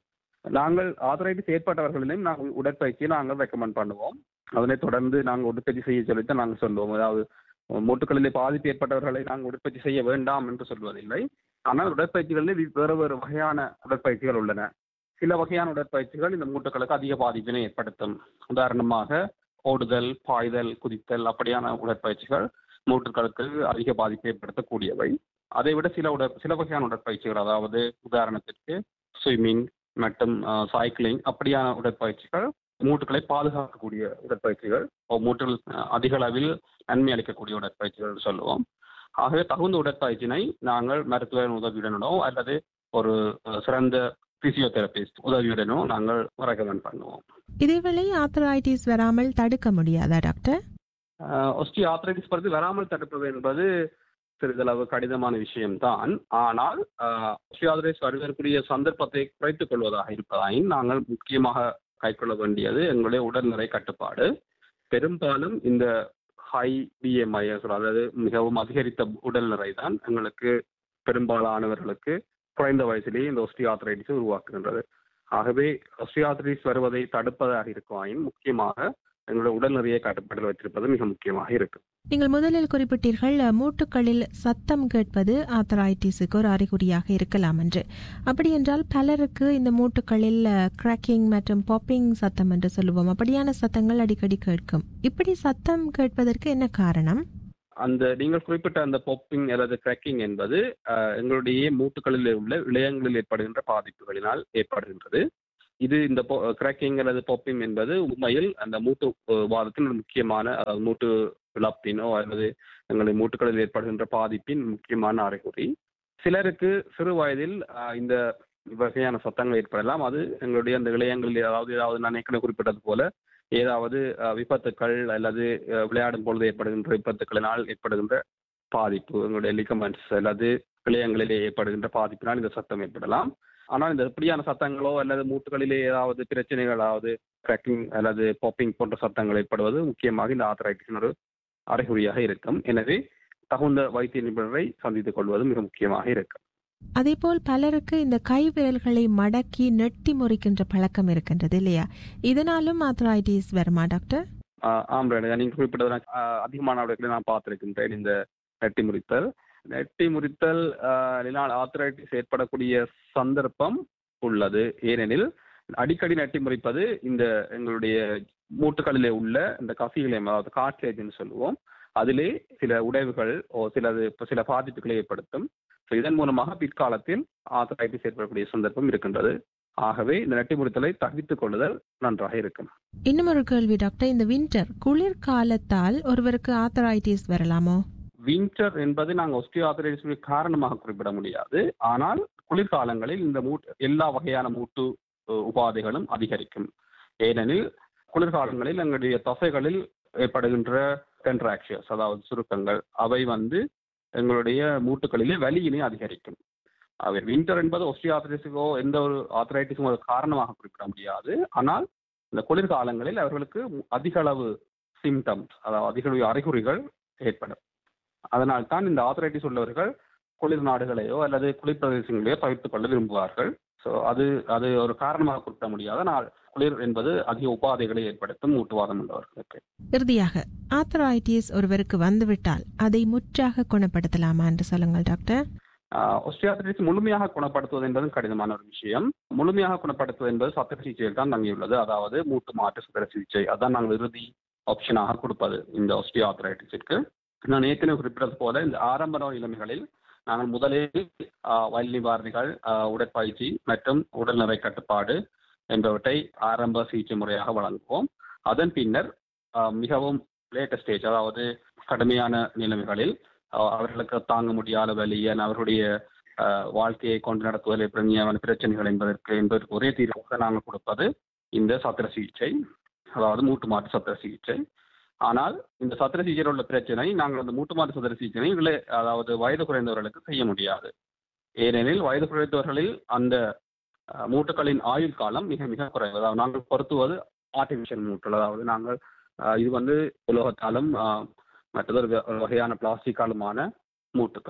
D: நாங்கள் ஆத்தரைட்டிஸ் ஏற்பட்டவர்களிலும் நாங்கள் உடற்பயிற்சியை நாங்கள் ரெக்கமெண்ட் பண்ணுவோம். அதனை தொடர்ந்து நாங்கள் உடற்பயிற்சி செய்ய சொல்லித்தான் நாங்கள் சொல்லுவோம். அதாவது மூட்டுகளிலே பாதிப்பு ஏற்பட்டவர்களை நாங்கள் உடற்பயிற்சி செய்ய வேண்டாம் என்று சொல்வதில்லை. ஆனால் உடற்பயிற்சிகளில் வேறு வேறு வகையான உடற்பயிற்சிகள் உள்ளன. சில வகையான உடற்பயிற்சிகள் இந்த மூட்டுகளுக்கு அதிக பாதிப்பினை ஏற்படுத்தும். உதாரணமாக ஓடுதல், பாய்தல், குதித்தல் அப்படியான உடற்பயிற்சிகள் மூட்டுகளுக்கு அதிக பாதிப்பை ஏற்படுத்தக்கூடியவை. அதை விட சில வகையான உடற்பயிற்சிகள், அதாவது உதாரணத்திற்கு ஸ்விம்மிங் மற்றும் சைக்கிளிங் அப்படியான உடற்பயிற்சிகள் மூட்டுகளை பாதுகாக்கக்கூடிய உடற்பயிற்சிகள், மூட்டுகள் அதிக அளவில் நன்மை அளிக்கக்கூடிய உடற்பயிற்சிகள் சொல்லுவோம். ஆகவே தகுந்த உடற்பயிற்சியினை நாங்கள் மருத்துவரின் உதவியுடனோ அல்லது ஒரு சிறந்த பிசியோதெரபிஸ்ட் உதவியுடனோ நாங்கள் ரெக்கமெண்ட் பண்ணுவோம்.
M: இதேவேளை ஆர்த்தரைட்டிஸ் வராமல் தடுக்க முடியாதா டாக்டர்?
D: ஒஸ்டியோ ஆர்த்தரைட்டிஸ் பற்றி வராமல் தடுப்பது என்பது சிறிதளவு கடினமான விஷயம்தான். ஆனால் ஒஸ்டியோ ஆர்த்தரைட்டிஸ் வருவதற்குரிய சந்தர்ப்பத்தை குறைத்துக் கொள்வதாக இருப்பதாயின் நாங்கள் முக்கியமாக கைக்கொள்ள வேண்டியது எங்களுடைய உடல்நிலை கட்டுப்பாடு. பெரும்பாலும் இந்த ஹை BMI, அதாவது மிகவும் அதிகரித்த உடல்நிலை தான் எங்களுக்கு பெரும்பாலானவர்களுக்கு குறைந்த வயசிலேயே இந்த ஒஸ்டியோ ஆர்த்தரைட்டிஸை உருவாக்குகின்றது. ஆகவே ஒஸ்டியோ ஆர்த்தரைட்டிஸ் வருவதை தடுப்பதாக இருக்குமாயின் முக்கியமாக எங்களுடைய உடல்நிலையை கட்டுப்பாட்டில் வைத்திருப்பது மிக முக்கியமாக இருக்கும்.
M: நீங்கள் முதலில் குறிப்பிட்டீர்கள் மூட்டுகளில் சத்தம் கேட்பது ஆர்த்தரைட்டிஸுக்கு ஒரு அறிகுறியாக இருக்கலாம் என்று. அப்படி என்றால் பலருக்கு இந்த மூட்டுகளில் கிராக்கிங் மற்றும் பாப்பிங் சத்தம் என்று சொல்லுவோம், அப்படியான சத்தங்கள் அடிக்கடி கேட்கும். இப்படி சத்தம் கேட்பதற்கு என்ன காரணம்?
D: அந்த நீங்கள் குறிப்பிட்ட அந்த பாப்பிங் அல்லது கிராக்கிங் என்பது எங்களுடைய மூட்டுகளில் உள்ள இழையங்களில் ஏற்படுகின்ற பாதிப்புகளினால் ஏற்படுகின்றது. இது இந்த கிராக்கிங் அல்லது பாப்பிங் என்பது உண்மையில் அந்த மூட்டு வாதத்தின் ஒரு முக்கியமான, அதாவது மூட்டு இழப்பினோ அல்லது எங்களுடைய மூட்டுகளில் ஏற்படுகின்ற பாதிப்பின் முக்கியமான அறிகுறி. சிலருக்கு சிறு வயதில் இந்த வகையான சத்தங்கள் ஏற்படலாம். அது எங்களுடைய அந்த இழையங்களில் ஏதாவது நான் ஏற்கனவே குறிப்பிட்டது போல ஏதாவது விபத்துக்கள் அல்லது விளையாடும் பொழுது ஏற்படுகின்ற விபத்துக்களினால் ஏற்படுகின்ற பாதிப்பு, எங்களுடைய லிகமெண்ட்ஸ் அல்லது இழையங்களிலே ஏற்படுகின்ற பாதிப்பினால் இந்த சத்தம் ஏற்படலாம். ஆனால் இந்த எப்படியான சத்தங்களோ அல்லது மூட்டுகளிலே ஏதாவது பிரச்சனைகள், அதாவது கிராக்கிங் அல்லது பாப்பிங் போன்ற சத்தங்கள் ஏற்படுவது முக்கியமாக இந்த ஆர்த்தரைட்டிஸின் ஒரு அறிகுறியாக இருக்கும். எனவே தகுந்த வைத்திய நிபுணரை சந்தித்துக் கொள்வது மிக முக்கியமாக இருக்கும்.
M: அதேபோல் பலருக்கு இந்த கை விரல்களை மடக்கி நெட்டி முறிக்கின்ற பழக்கம் இருக்கின்றது இல்லையா? இதனாலும் ஆர்த்தரைட்டிஸ் வருமா டாக்டர்?
D: ஆம், நீங்க குறிப்பிட்டது அதிகமான நான் பார்த்திருக்கின்றேன். இந்த நெட்டி முறித்தல் ஆர்த்தரைட்டிஸ் ஏற்படக்கூடிய சந்தர்ப்பம் உள்ளது. ஏனெனில் அடிக்கடி நெட்டி முறிப்பது இந்த எங்களுடைய மூட்டுகளிலே உள்ள இந்த கசிகளையும், அதாவது கார்ட்லேஜ்னு சொல்லுவோம், அதிலே சில உடைவுகள் சில பாதிப்புகளை ஏற்படுத்தும். இதன் மூலமாக பிற்காலத்தில் ஆர்த்தரைட்டிஸ் ஏற்படக்கூடிய சந்தர்ப்பம் இருக்கின்றது. ஆகவே இந்த நெட்டி முறித்தலை தவிர்த்துக் கொள்ளுதல் நன்றாக இருக்கும்.
M: இன்னும் ஒரு கேள்வி டாக்டர், இந்த வின்டர் குளிர்காலத்தால் ஒருவருக்கு ஆர்த்தரைட்டிஸ் வரலாமோ?
D: வின்டர் என்பது நாங்கள் ஒஸ்டியோ ஆர்த்தரைட்டிஸ் காரணமாக குறிப்பிட முடியாது. ஆனால் குளிர்காலங்களில் இந்த எல்லா வகையான மூட்டு உபாதைகளும் அதிகரிக்கும். ஏனெனில் குளிர்காலங்களில் எங்களுடைய தசைகளில் ஏற்படுகின்ற கண்ட்ராக்ஷன்ஸ், அதாவது சுருக்கங்கள், அவை எங்களுடைய மூட்டுகளிலே வலியினை அதிகரிக்கும். வின்டர் என்பது ஒஸ்டியோ ஆர்த்தரைட்டிஸுக்கோ எந்த ஒரு ஆர்த்தரைட்டிஸும் ஒரு காரணமாக குறிப்பிட முடியாது. ஆனால் இந்த குளிர்காலங்களில் அவர்களுக்கு அதிக அளவு சிம்டம்ஸ், அதாவது அதிக அளவு அறிகுறிகள் ஏற்படும். அதனால் தான் இந்த ஆர்த்தரைட்டிஸ் உள்ளவர்கள் குளிர் நாடுகளையோ அல்லது குளிர் பிரதேசங்களையோ தவிர்த்துக் கொள்ள விரும்புவார்கள். ஸோ அது ஒரு காரணமாக குறிப்பிட முடியாது. ஆனால் குளிர் என்பது அதிக உபாதைகளை ஏற்படுத்தும் மூட்டுவாதம் உள்ளவர்களுக்கு.
M: இறுதியாக ஆர்த்தரைட்டிஸ் ஒருவருக்கு வந்துவிட்டால் அதை முற்றாக குணப்படுத்தலாமா என்று சொல்லுங்கள் டாக்டர்.
D: ஒஸ்டியோ ஆர்த்தரைட்டிஸ் முழுமையாக குணப்படுத்துவது என்பது கடினமான ஒரு விஷயம். முழுமையாக குணப்படுத்துவது என்பது சத்திர சிகிச்சையில் தான் தங்கியுள்ளது. அதாவது மூட்டு மாற்று சத்திர சிகிச்சை, அதான் நாங்கள் இறுதி ஆப்ஷனாக கொடுப்பது இந்த ஒஸ்டியோ ஆர்த்தரைட்டிஸிற்கு. நான் ஏற்கனவே குறிப்பிட்டது போல இந்த ஆரம்ப நோய் நிலைமைகளில் நாங்கள் முதலில் வலி நிவாரணிகள், உடற்பயிற்சி மற்றும் உடல்நிலை கட்டுப்பாடு என்பவற்றை ஆரம்ப சிகிச்சை முறையாக வழங்குவோம். அதன் பின்னர் மிகவும் லேட்டஸ்ட் ஸ்டேஜ், அதாவது கடுமையான நிலைமைகளில் அவர்களுக்கு தாங்க முடியாத வலி, அவர்களுடைய வாழ்க்கையை கொண்டு நடத்துவதில் பிரச்சனைகள் என்பதற்கு ஒரே தீர்வாக நாங்கள் கொடுப்பது இந்த சத்திர சிகிச்சை, அதாவது மூட்டு மாற்று சத்திர சிகிச்சை. ஆனால் இந்த சத்திர சிகிச்சையில் உள்ள பிரச்சனை நாங்கள் அந்த மூட்டு மாற்று சத்திர சிகிச்சை அதாவது வயது குறைந்தவர்களுக்கு செய்ய முடியாது. ஏனெனில் வயது குறைந்தவர்களில் அந்த மூட்டுகளின் ஆயுள் காலம் மிக மிக குறைவு. அதாவது நாங்கள் பொருத்துவது ஆர்டிபிஷியல் மூட்டுகள், அதாவது நாங்கள் இது உலோகத்தாலும் மற்றொரு வகையான பிளாஸ்டிக்காலுமான மூட்டுகள்.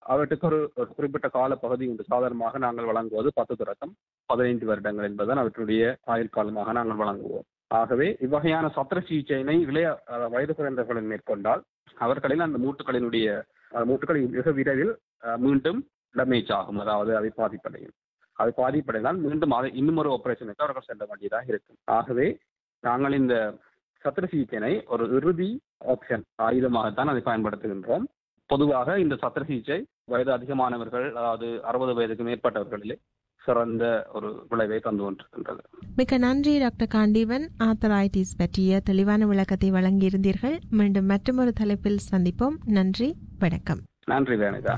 D: அவற்றுக்கு ஒரு குறிப்பிட்ட கால பகுதி உண்டு. சாதாரணமாக நாங்கள் வழங்குவது 10 தொடக்கம் 15 வருடங்கள் என்பதுதான் அவற்றுடைய ஆயுள் காலமாக நாங்கள் வழங்குவோம். ஆகவே இவ்வகையான சத்திர சிகிச்சையினை இளைய வயது குறைந்தவர்களின் மேற்கொண்டால் அவர்களில் அந்த மூட்டுக்கள் மிக விரைவில் மீண்டும் டேமேஜ் ஆகும், அதாவது அவை பாதிப்படையும். அது பாதிப்படைந்தால் மீண்டும் இன்னும் ஒரு ஆபரேஷனுக்கு அவர்கள் செல்ல வேண்டியதாக இருக்கும். ஆகவே நாங்கள் இந்த சத்திர சிகிச்சையினை ஒரு இறுதி ஆப்ஷன் ஆயுதமாகத்தான் அதை பயன்படுத்துகின்றோம். பொதுவாக இந்த சத்திர சிகிச்சை வயது அதிகமானவர்கள், அதாவது 60 வயதுக்கு மேற்பட்டவர்களிலே சிறந்த ஒரு விளைவை தந்து கொண்டிருக்கின்றது.
M: மிக்க நன்றி டாக்டர் காண்டீவன். ஆர்த்தரைட்டிஸ் பற்றிய தெளிவான விளக்கத்தை வழங்கியிருந்தீர்கள். மீண்டும் மற்றொரு தலைப்பில் சந்திப்போம். நன்றி, வணக்கம்.
D: நன்றி வேணிதா.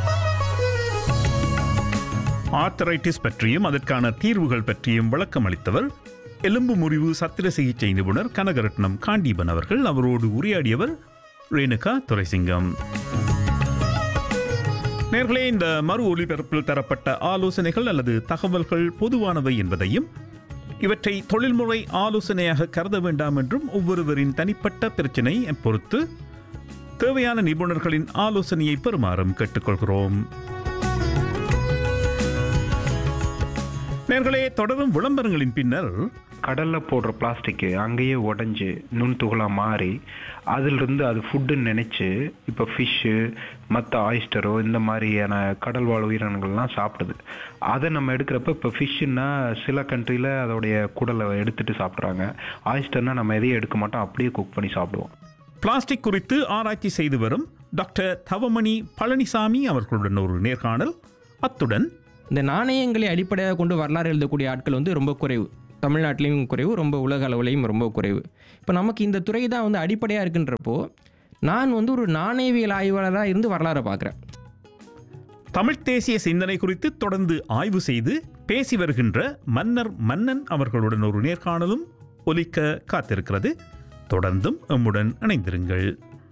A: ஆர்த்தரைட்டிஸ் பற்றியும் அதற்கான தீர்வுகள் பற்றியும் விளக்கம் அளித்தவர் எலும்பு முறிவு சத்திர சிகிச்சை நிபுணர் கனகரட்னம் காண்டீபன் அவர்கள். அவரோடு உரையாடியவர் ரேணுகா துரைசிங்கம். நேர்களே, இந்த மறு ஒலிபரப்பில் தரப்பட்ட ஆலோசனைகள் அல்லது தகவல்கள் பொதுவானவை என்பதையும் இவற்றை தொழில்முறை ஆலோசனையாக கருத வேண்டாம் என்றும் ஒவ்வொருவரின் தனிப்பட்ட பிரச்சினை பொறுத்து தேவையான நிபுணர்களின் ஆலோசனையை பெறுமாறும் கேட்டுக்கொள்கிறோம். நேர்களே, தொடரும் விளம்பரங்களின் பின்னர்
N: கடல்ல போடுற பிளாஸ்டிக் அங்கேயே உடஞ்சி நுண்துகளா மாறி அதிலிருந்து அது ஃபுட்டுன்னு நினைச்சு இப்போ ஃபிஷ்ஷு மற்ற ஆயிஸ்டரோ இந்த மாதிரியான கடல் வாழ் உயிரினங்கள்லாம் சாப்பிடுது. அதை நம்ம எடுக்கிறப்ப இப்போ ஃபிஷ்ஷுன்னா சில கண்ட்ரியில் அதோடைய குடலை எடுத்துட்டு சாப்பிட்றாங்க. ஆயிஸ்டர்னா நம்ம எதையும் எடுக்க மாட்டோம், அப்படியே குக் பண்ணி சாப்பிடுவோம்.
A: பிளாஸ்டிக் குறித்து ஆராய்ச்சி செய்து வரும் டாக்டர் தவமணி பழனிசாமி அவர்களுடன் ஒரு நேர்காணல். அத்துடன்
O: இந்த நாணயங்களை அடிப்படையாக கொண்டு வரலாறு எழுதக்கூடிய ஆட்கள் வந்து ரொம்ப குறைவு. தமிழ்நாட்டிலையும் குறைவு, ரொம்ப உலக அளவுலையும் ரொம்ப குறைவு. இப்போ நமக்கு இந்த துறை தான் வந்து அடிப்படையாக இருக்குன்றப்போ நான் வந்து ஒரு நாணயவியல் ஆய்வாளராக இருந்து வரலாறை பார்க்குறேன்.
A: தமிழ் தேசிய சிந்தனை குறித்து தொடர்ந்து ஆய்வு செய்து பேசி வருகின்ற மன்னர் மன்னன் அவர்களுடன் ஒரு நேர்காணலும் ஒலிக்க காத்திருக்கிறது. தொடர்ந்தும் எம்முடன் இணைந்திருங்கள்.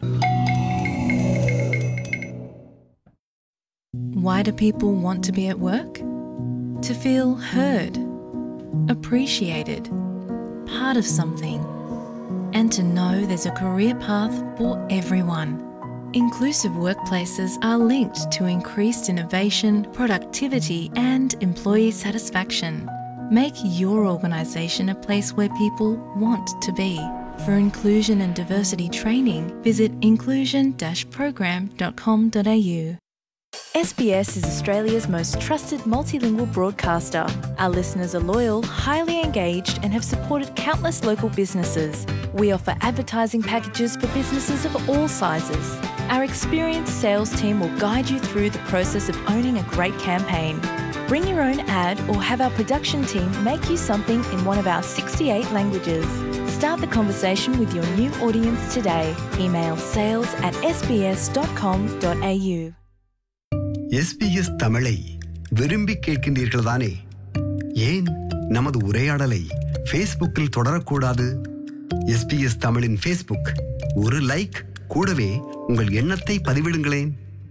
P: Why do people want to be at work? To feel heard, appreciated, part of something, and to know there's a career path for everyone. Inclusive workplaces are linked to increased innovation, productivity, and employee satisfaction. Make your organisation a place where people want to be. For inclusion and diversity training, visit inclusion-program.com.au.
Q: SBS is Australia's most trusted multilingual broadcaster. Our listeners are loyal, highly engaged, and have supported countless local businesses. We offer advertising packages for businesses of all sizes. Our experienced sales team will guide you through the process of owning a great campaign. Bring your own ad or have our production team make you something in one of our 68 languages. Start the conversation with your new audience today. Email sales@sbs.com.au.
K: SBS தமிழை விரும்பி கேட்கின்றீர்கள் தானே? ஏன் நமது உரையாடலை ஃபேஸ்புக்கில் தொடரக்கூடாது? SBS தமிழின் ஃபேஸ்புக், ஒரு லைக், கூடவே உங்கள் எண்ணத்தை பதிவிடுங்களேன்.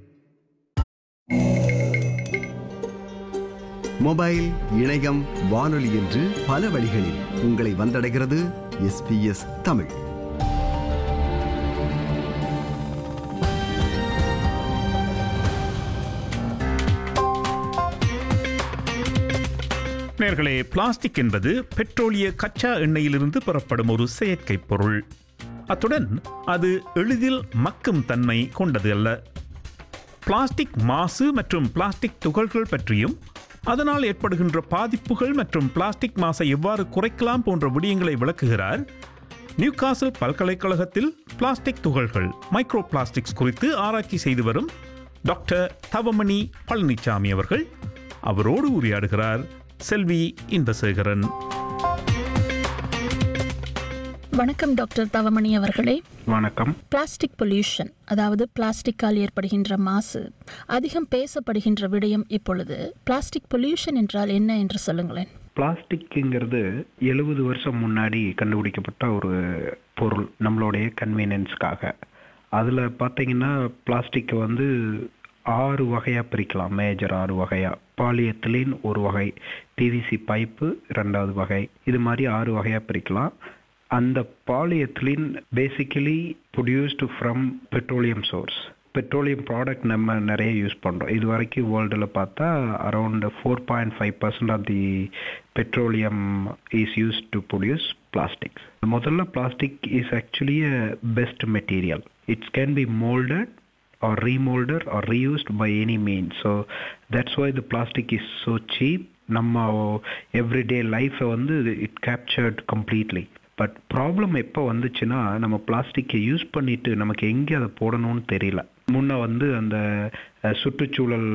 K: மொபைல், இணையம், வானொலி என்று பல வழிகளில் உங்களை வந்தடைகிறது SBS தமிழ்.
A: நேர்களே, பிளாஸ்டிக் என்பது பெட்ரோலிய கச்சா எண்ணெயிலிருந்து பெறப்படும் ஒரு செயற்கை பொருள். அத்துடன் அது எளிதில் மக்கும் தன்மை கொண்டது அல்ல. பிளாஸ்டிக் மாசு மற்றும் பிளாஸ்டிக் துகள்கள் பற்றியும் அதனால் ஏற்படுகின்ற பாதிப்புகள் மற்றும் பிளாஸ்டிக் மாசை எவ்வாறு குறைக்கலாம் போன்ற விடயங்களை விளக்குகிறார் நியூகாசல் பல்கலைக்கழகத்தில் பிளாஸ்டிக் துகள்கள் மைக்ரோ பிளாஸ்டிக்ஸ் குறித்து ஆராய்ச்சி செய்து வரும் டாக்டர் தவமணி பழனிசாமி அவர்கள். அவரோடு உரையாடுகிறார் செல்வி இன்பசேகரன்.
R: வணக்கம் டாக்டர் தவமணி அவர்களே.
N: வணக்கம்.
R: பிளாஸ்டிக் பொல்யூஷன், அதாவது பிளாஸ்டிக்கால் ஏற்படுகின்ற மாசு, அதிகம் பேசப்படுகின்ற விடயம். இப்பொழுது பிளாஸ்டிக் பொல்யூஷன் என்றால் என்ன என்று சொல்லுங்களேன்.
N: பிளாஸ்டிக்ங்கிறது 70 வருஷம் முன்னாடி கண்டுபிடிக்கப்பட்ட ஒரு பொருள், நம்மளுடைய கன்வீனியன்ஸ்க்காக. அதில் பார்த்தீங்கன்னா பிளாஸ்டிக்கை வந்து 6 வகையாக பிரிக்கலாம். மேஜர் 6 வகையாக. பாலியத்திலின் ஒரு வகை, பிவிசி பைப்பு 2வது வகை, இது மாதிரி 6 வகையாக பிரிக்கலாம். அந்த பாலியத்திலின் basically produced from petroleum source. Petroleum product நம்ம நிறைய யூஸ் பண்ணுறோம். இது வரைக்கும் வேர்ல்டில் பார்த்தா around 4.5% of the petroleum is use to produce plastics. முதல்ல plastic is actually a best material. It's can be moulded or remolded or reused by any means. So that's why the plastic is so cheap. நம்ம எவ்ரிடே லைஃப்பை வந்து it captured completely. But problem எப்போ வந்துச்சுன்னா, நம்ம பிளாஸ்டிக்கை யூஸ் பண்ணிட்டு நமக்கு எங்கே அதை போடணும்னு தெரியல. முன்ன வந்து அந்த சுற்றுச்சூழல்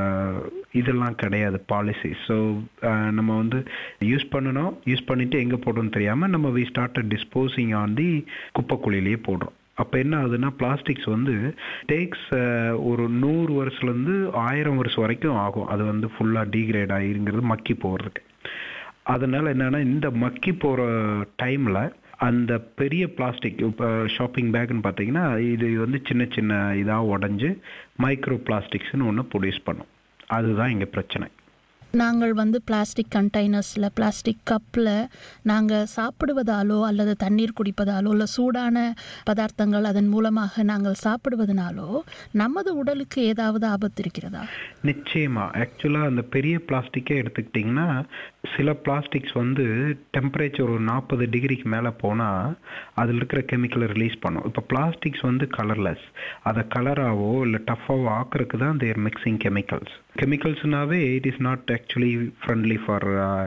N: இதெல்லாம் கிடையாது பாலிசி. ஸோ நம்ம வந்து யூஸ் பண்ணிட்டு எங்கே போடணும்னு தெரியாமல் நம்ம we started disposing on the குப்பைக்குழியிலேயே போடுறோம். அப்போ என்ன ஆகுதுன்னா, பிளாஸ்டிக்ஸ் வந்து டேக்ஸ் ஒரு 100 வருஷத்துலேருந்து 1000 வருஷம் வரைக்கும் ஆகும் அது வந்து ஃபுல்லாக டீக்ரேட் ஆகிருங்கிறது மக்கி போகிறதுக்கு. அதனால் என்னென்னா, இந்த மக்கி போகிற டைமில் அந்த பெரிய பிளாஸ்டிக் இப்போ ஷாப்பிங் பேக்குன்னு பார்த்தீங்கன்னா, இது வந்து சின்ன சின்ன இதாக உடஞ்சி மைக்ரோ பிளாஸ்டிக்ஸ்னு ஒன்று ப்ரொடியூஸ் பண்ணும். அதுதான் இங்கே பிரச்சனை.
R: நாங்கள் வந்து பிளாஸ்டிக் கண்டெய்னர்ஸில், பிளாஸ்டிக் கப்பில் நாங்கள் சாப்பிடுவதாலோ அல்லது தண்ணீர் குடிப்பதாலோ இல்லை சூடான பதார்த்தங்கள் அதன் மூலமாக நாங்கள் சாப்பிடுவதனாலோ நமது உடலுக்கு ஏதாவது ஆபத்து இருக்கிறதா?
N: நிச்சயமா. ஆக்சுவலாக அந்த பெரிய பிளாஸ்டிக்கே எடுத்துக்கிட்டிங்கன்னா, சில பிளாஸ்டிக்ஸ் வந்து டெம்பரேச்சர் ஒரு 40 டிகிரிக்கு மேலே போனால் அதில் இருக்கிற கெமிக்கலை ரிலீஸ் பண்ணும். இப்போ பிளாஸ்டிக்ஸ் வந்து கலர்லெஸ். அதை கலராகவோ இல்லை டஃப்பாவோ ஆக்கிறதுக்கு தான் தேர் mixing கெமிக்கல்ஸ்னாவே it is not actually friendly for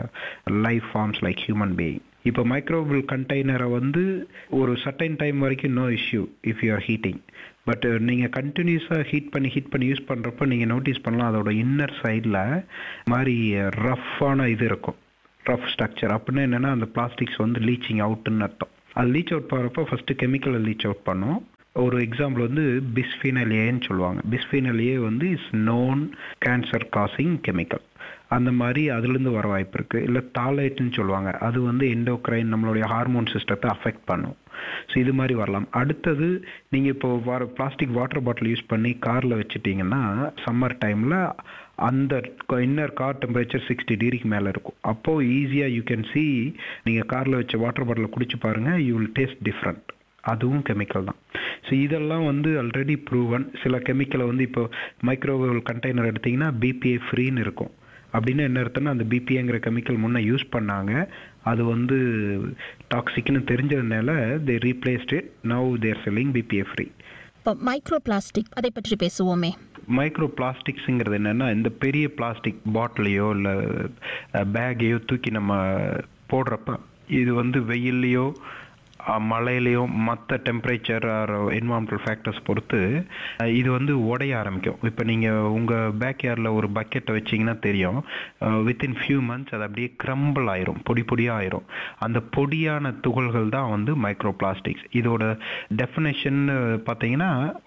N: life forms like human being. இப்போ மைக்ரோவேவ் கண்டெய்னரை வந்து ஒரு சர்டைன் டைம் வரைக்கும் no issue if you are heating. But நீங்கள் கண்டினியூஸாக ஹீட் பண்ணி யூஸ் பண்ணுறப்ப நீங்கள் நோட்டீஸ் பண்ணலாம், அதோட இன்னர் சைடில் மாதிரி ரஃப்பான இது இருக்கும், ரஃப் ஸ்ட்ரக்சர். அப்படின்னா என்னென்னா, அந்த பிளாஸ்டிக்ஸ் வந்து லீச்சிங் அவுட்டுன்னு அர்த்தம். அது லீச் அவுட் பண்ணுறப்போ ஃபஸ்ட்டு கெமிக்கலை லீச் அவுட் பண்ணும். ஒரு எக்ஸாம்பிள் வந்து பிஸ்ஃபீனால் ஏன்னு சொல்லுவாங்க. பிஸ்ஃபீனால் ஏ வந்து is known cancer causing chemical. அந்த மாதிரி அதுலேருந்து வர வாய்ப்பு இருக்குது. இல்லை தாலைட்டுன்னு சொல்லுவாங்க, அது வந்து எண்டோக்ரைன் நம்மளுடைய ஹார்மோன் சிஸ்டத்தை அஃபெக்ட் பண்ணும். ஸோ இது மாதிரி வரலாம். அடுத்தது, நீங்கள் இப்போ பிளாஸ்டிக் வாட்டர் பாட்டில் யூஸ் பண்ணி காரில் வச்சுட்டிங்கன்னா சம்மர் டைமில் அந்த இன்னர் கார் டெம்பரேச்சர் 60 டிகிரிக்கு மேலே இருக்கும். அப்போது ஈஸியாக யூ கேன் சி, நீங்கள் காரில் வச்ச வாட்டர் பாட்டிலை குடிச்சு பாருங்கள், யூ வில் டேஸ்ட் டிஃப்ரெண்ட். அதுவும் கெமிக்கல் தான். ஸோ இதெல்லாம் வந்து ஆல்ரெடி ப்ரூவன். சில கெமிக்கலை வந்து இப்போ மைக்ரோவேவ் கண்டெய்னர் எடுத்திங்கன்னா பிபிஏ ஃப்ரீன்னு இருக்கும். அப்படின்னு என்ன அர்த்தம்னா, அந்த பிபிஏங்கிற கெமிக்கல் முன்னே யூஸ் பண்ணாங்க, அது வந்து டாக்ஸிக்னு தெரிஞ்சதுனால தே replaced it. Now there selling BBA free.
R: இப்போ மைக்ரோ பிளாஸ்டிக் அதை பற்றி பேசுவோமே.
N: மைக்ரோ பிளாஸ்டிக்ஸுங்கிறது என்னென்னா, இந்த பெரிய பிளாஸ்டிக் பாட்டிலையோ இல்லை பேக்கையோ தூக்கி நம்ம போடுறப்ப இது வந்து வெயில்லையோ மழையிலையும் மற்ற டெம்பரேச்சர் ஆர் என்வாரன்மெண்டல் ஃபேக்டர்ஸ் பொறுத்து இது வந்து உடைய ஆரம்பிக்கும். இப்போ நீங்கள் உங்கள் பேக்யார்டில் ஒரு பக்கெட்டை வச்சிங்கன்னா தெரியும், வித்தின் ஃபியூ மந்த்ஸ் அது அப்படியே க்ரம்பிள் ஆயிரும், பொடியாக ஆயிரும். அந்த பொடியான துகள்கள் தான் வந்து மைக்ரோ பிளாஸ்டிக்ஸ். இதோட டெஃபினேஷன் பார்த்தீங்கன்னா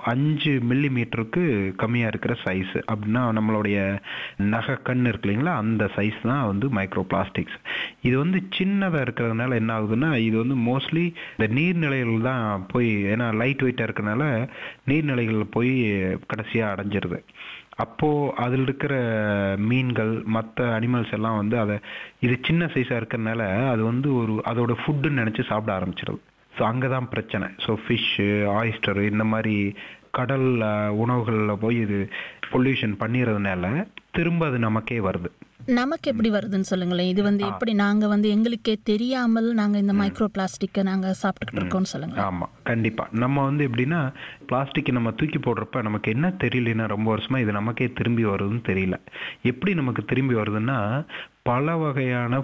N: 5 மில்லிமீட்டருக்கு கம்மியாக இருக்கிற சைஸு. அப்படின்னா நம்மளுடைய நகக்கண் இருக்கு இல்லைங்களா, அந்த சைஸ் தான் வந்து மைக்ரோ பிளாஸ்டிக்ஸ். இது வந்து சின்னதாக இருக்கிறதுனால என்ன ஆகுதுன்னா, இது வந்து மோஸ்ட்லி இந்த நீர்நிலைகள் தான் போய், ஏன்னா லைட் வெயிட்டாக இருக்கிறனால நீர்நிலைகளில் போய் கடைசியாக அடைஞ்சிருது. அப்போது அதில் இருக்கிற மீன்கள் மற்ற அனிமல்ஸ் எல்லாம் வந்து அதை, இது சின்ன சைஸாக இருக்கிறதுனால அது வந்து அதோட ஃபுட்டுன்னு நினச்சி சாப்பிட ஆரம்பிச்சிடுது. ஸோ அங்கே தான் பிரச்சனை. ஸோ ஃபிஷ்ஷு, ஆயிஸ்டரு, இந்த மாதிரி கடல் உணவுகளில் போய் இது பொல்யூஷன் பண்ணிடுறதுனால திரும்ப அது நமக்கே வருது.
R: நமக்கு எப்படி வருதுன்னு சொல்லுங்களேன். இது வந்து எப்படி நாங்கள் வந்து எங்களுக்கே தெரியாமல் நாங்கள் இந்த மைக்ரோ பிளாஸ்டிக்கை நாங்கள் சாப்பிட்டுக்கிட்டு இருக்கோம்னு சொல்லுங்களேன்.
N: ஆமாம், கண்டிப்பாக. நம்ம வந்து எப்படின்னா, பிளாஸ்டிக்கை நம்ம தூக்கி போடுறப்ப நமக்கு என்ன தெரியலன்னா, ரொம்ப வருஷமாக இது நமக்கே திரும்பி வருதுன்னு தெரியல. எப்படி நமக்கு திரும்பி வருதுன்னா, பல வகையான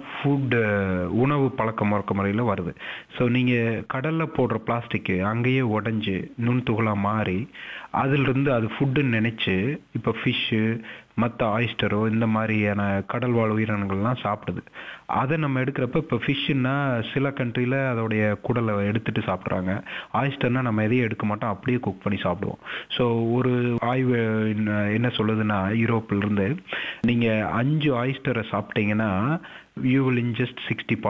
N: உணவு பழக்க முறையில் வருது. ஸோ நீங்கள் கடலில் போடுற பிளாஸ்டிக்கு அங்கேயே உடஞ்சி நுண்துகளாக மாறி அதிலிருந்து அது ஃபுட்டுன்னு நினச்சி இப்போ ஃபிஷ்ஷு மற்ற ஆயிஸ்டரோ இந்த மாதிரியான கடல் வாழ் உயிரினங்கள்லாம் சாப்பிடுது. அதை நம்ம எடுக்கிறப்ப இப்போ ஃபிஷ்ஷுன்னா சில கண்ட்ரியில் அதோடைய குடலை எடுத்துகிட்டு சாப்பிட்றாங்க. ஆயிஸ்டர்னால் நம்ம எதையும் எடுக்க மாட்டோம், அப்படியே குக் பண்ணி சாப்பிடுவோம். ஸோ ஒரு ஆய்வு என்ன சொல்லுதுன்னா, யூரோப்பிலிருந்து நீங்கள் 5 ஆயிஸ்டரை சாப்பிட்டீங்கன்னா you will ingest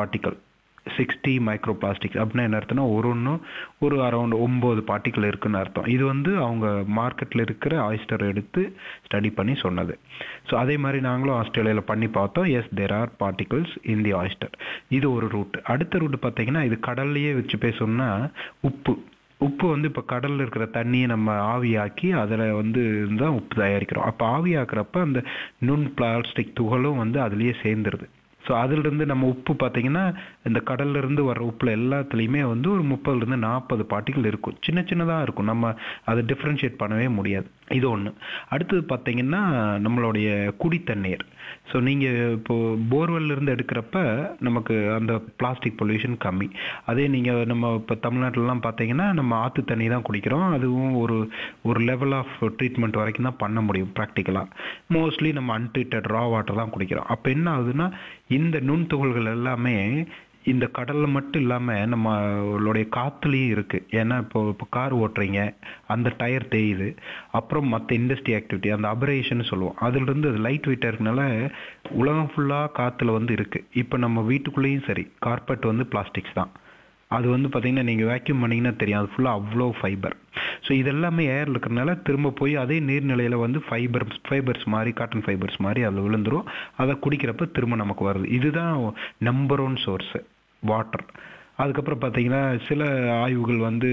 N: 60 micro plastics. அப்படின்னா என்ன அர்த்தம்னா, ஒரு அரௌண்ட் 9 பார்ட்டிக்கல் இருக்குன்னு அர்த்தம். இது வந்து அவங்க மார்க்கெட்டில் இருக்கிற ஆயிஸ்டரை எடுத்து ஸ்டடி பண்ணி சொன்னது. ஸோ அதே மாதிரி நாங்களும் ஆஸ்திரேலியாவில் பண்ணி பார்த்தோம். S, there are particles in the oyster. இது ஒரு ரூட். அடுத்த ரூட் பார்த்தீங்கன்னா, இது கடல்லையே வச்சு பேசணும்னா, உப்பு வந்து இப்போ கடலில் இருக்கிற தண்ணியை நம்ம ஆவியாக்கி அதில் வந்து தான் உப்பு தயாரிக்கிறோம். அப்போ ஆவியாக்குறப்ப அந்த நுண் பிளாஸ்டிக் துகளும் வந்து அதுலேயே சேர்ந்துருது. ஸோ அதிலிருந்து நம்ம உப்பு பார்த்திங்கன்னா இந்த கடல்லேருந்து வர உப்பில் எல்லாத்துலேயுமே வந்து ஒரு 30-40 பார்ட்டிகள் இருக்கும். சின்ன சின்னதாக இருக்கும், நம்ம அதை டிஃப்ரென்ஷியேட் பண்ணவே முடியாது. இது ஒன்று. அடுத்தது பார்த்திங்கன்னா நம்மளுடைய குடித்தண்ணீர். ஸோ நீங்கள் இப்போது போர்வெல்லிருந்து எடுக்கிறப்ப நமக்கு அந்த பிளாஸ்டிக் பொல்யூஷன் கம்மி. அதே நீங்கள் நம்ம இப்போ தமிழ்நாட்டிலலாம் பார்த்தீங்கன்னா நம்ம ஆற்று தண்ணி தான் குடிக்கிறோம். அதுவும் ஒரு லெவல் ஆஃப் ட்ரீட்மெண்ட் வரைக்கும் தான் பண்ண முடியும் ப்ராக்டிக்கலாக. மோஸ்ட்லி நம்ம அன்ட்ரீட்டட் ரா வாட்டர் தான் குடிக்கிறோம். அப்போ என்ன ஆகுதுன்னா இந்த நுண்துகள்கள் எல்லாமே இந்த கடலில் மட்டும் இல்லாமல் நம்மளுடைய காற்றுலேயும் இருக்குது. ஏன்னா இப்போ கார் ஓட்டுறீங்க, அந்த டயர் தேயுது. அப்புறம் மற்ற இண்டஸ்ட்ரி ஆக்டிவிட்டி, அந்த அபரேஷன் சொல்லுவோம், அதுலேருந்து அது லைட் வெயிட்டாக இருக்கனால உலகம் ஃபுல்லாக காற்றுல வந்து இருக்குது. இப்போ நம்ம வீட்டுக்குள்ளேயும் சரி, கார்பெட் வந்து பிளாஸ்டிக்ஸ் தான். அது வந்து பார்த்திங்கன்னா நீங்கள் வேக்யூம் பண்ணிங்கன்னா தெரியும், அது ஃபுல்லாக அவ்வளோ ஃபைபர். ஸோ இதெல்லாமே ஏரில் இருக்கிறனால திரும்ப போய் அதே நீர்நிலையில் வந்து ஃபைபர்ஸ் மாதிரி, காட்டன் ஃபைபர்ஸ் மாதிரி அதில் விழுந்துடும். அதை குடிக்கிறப்ப திரும்ப நமக்கு வருது. இதுதான் நம்பர் 1 சோர்ஸு வாட்டர். அதுக்கப்புறம் பார்த்திங்கன்னா சில ஆய்வுகள் வந்து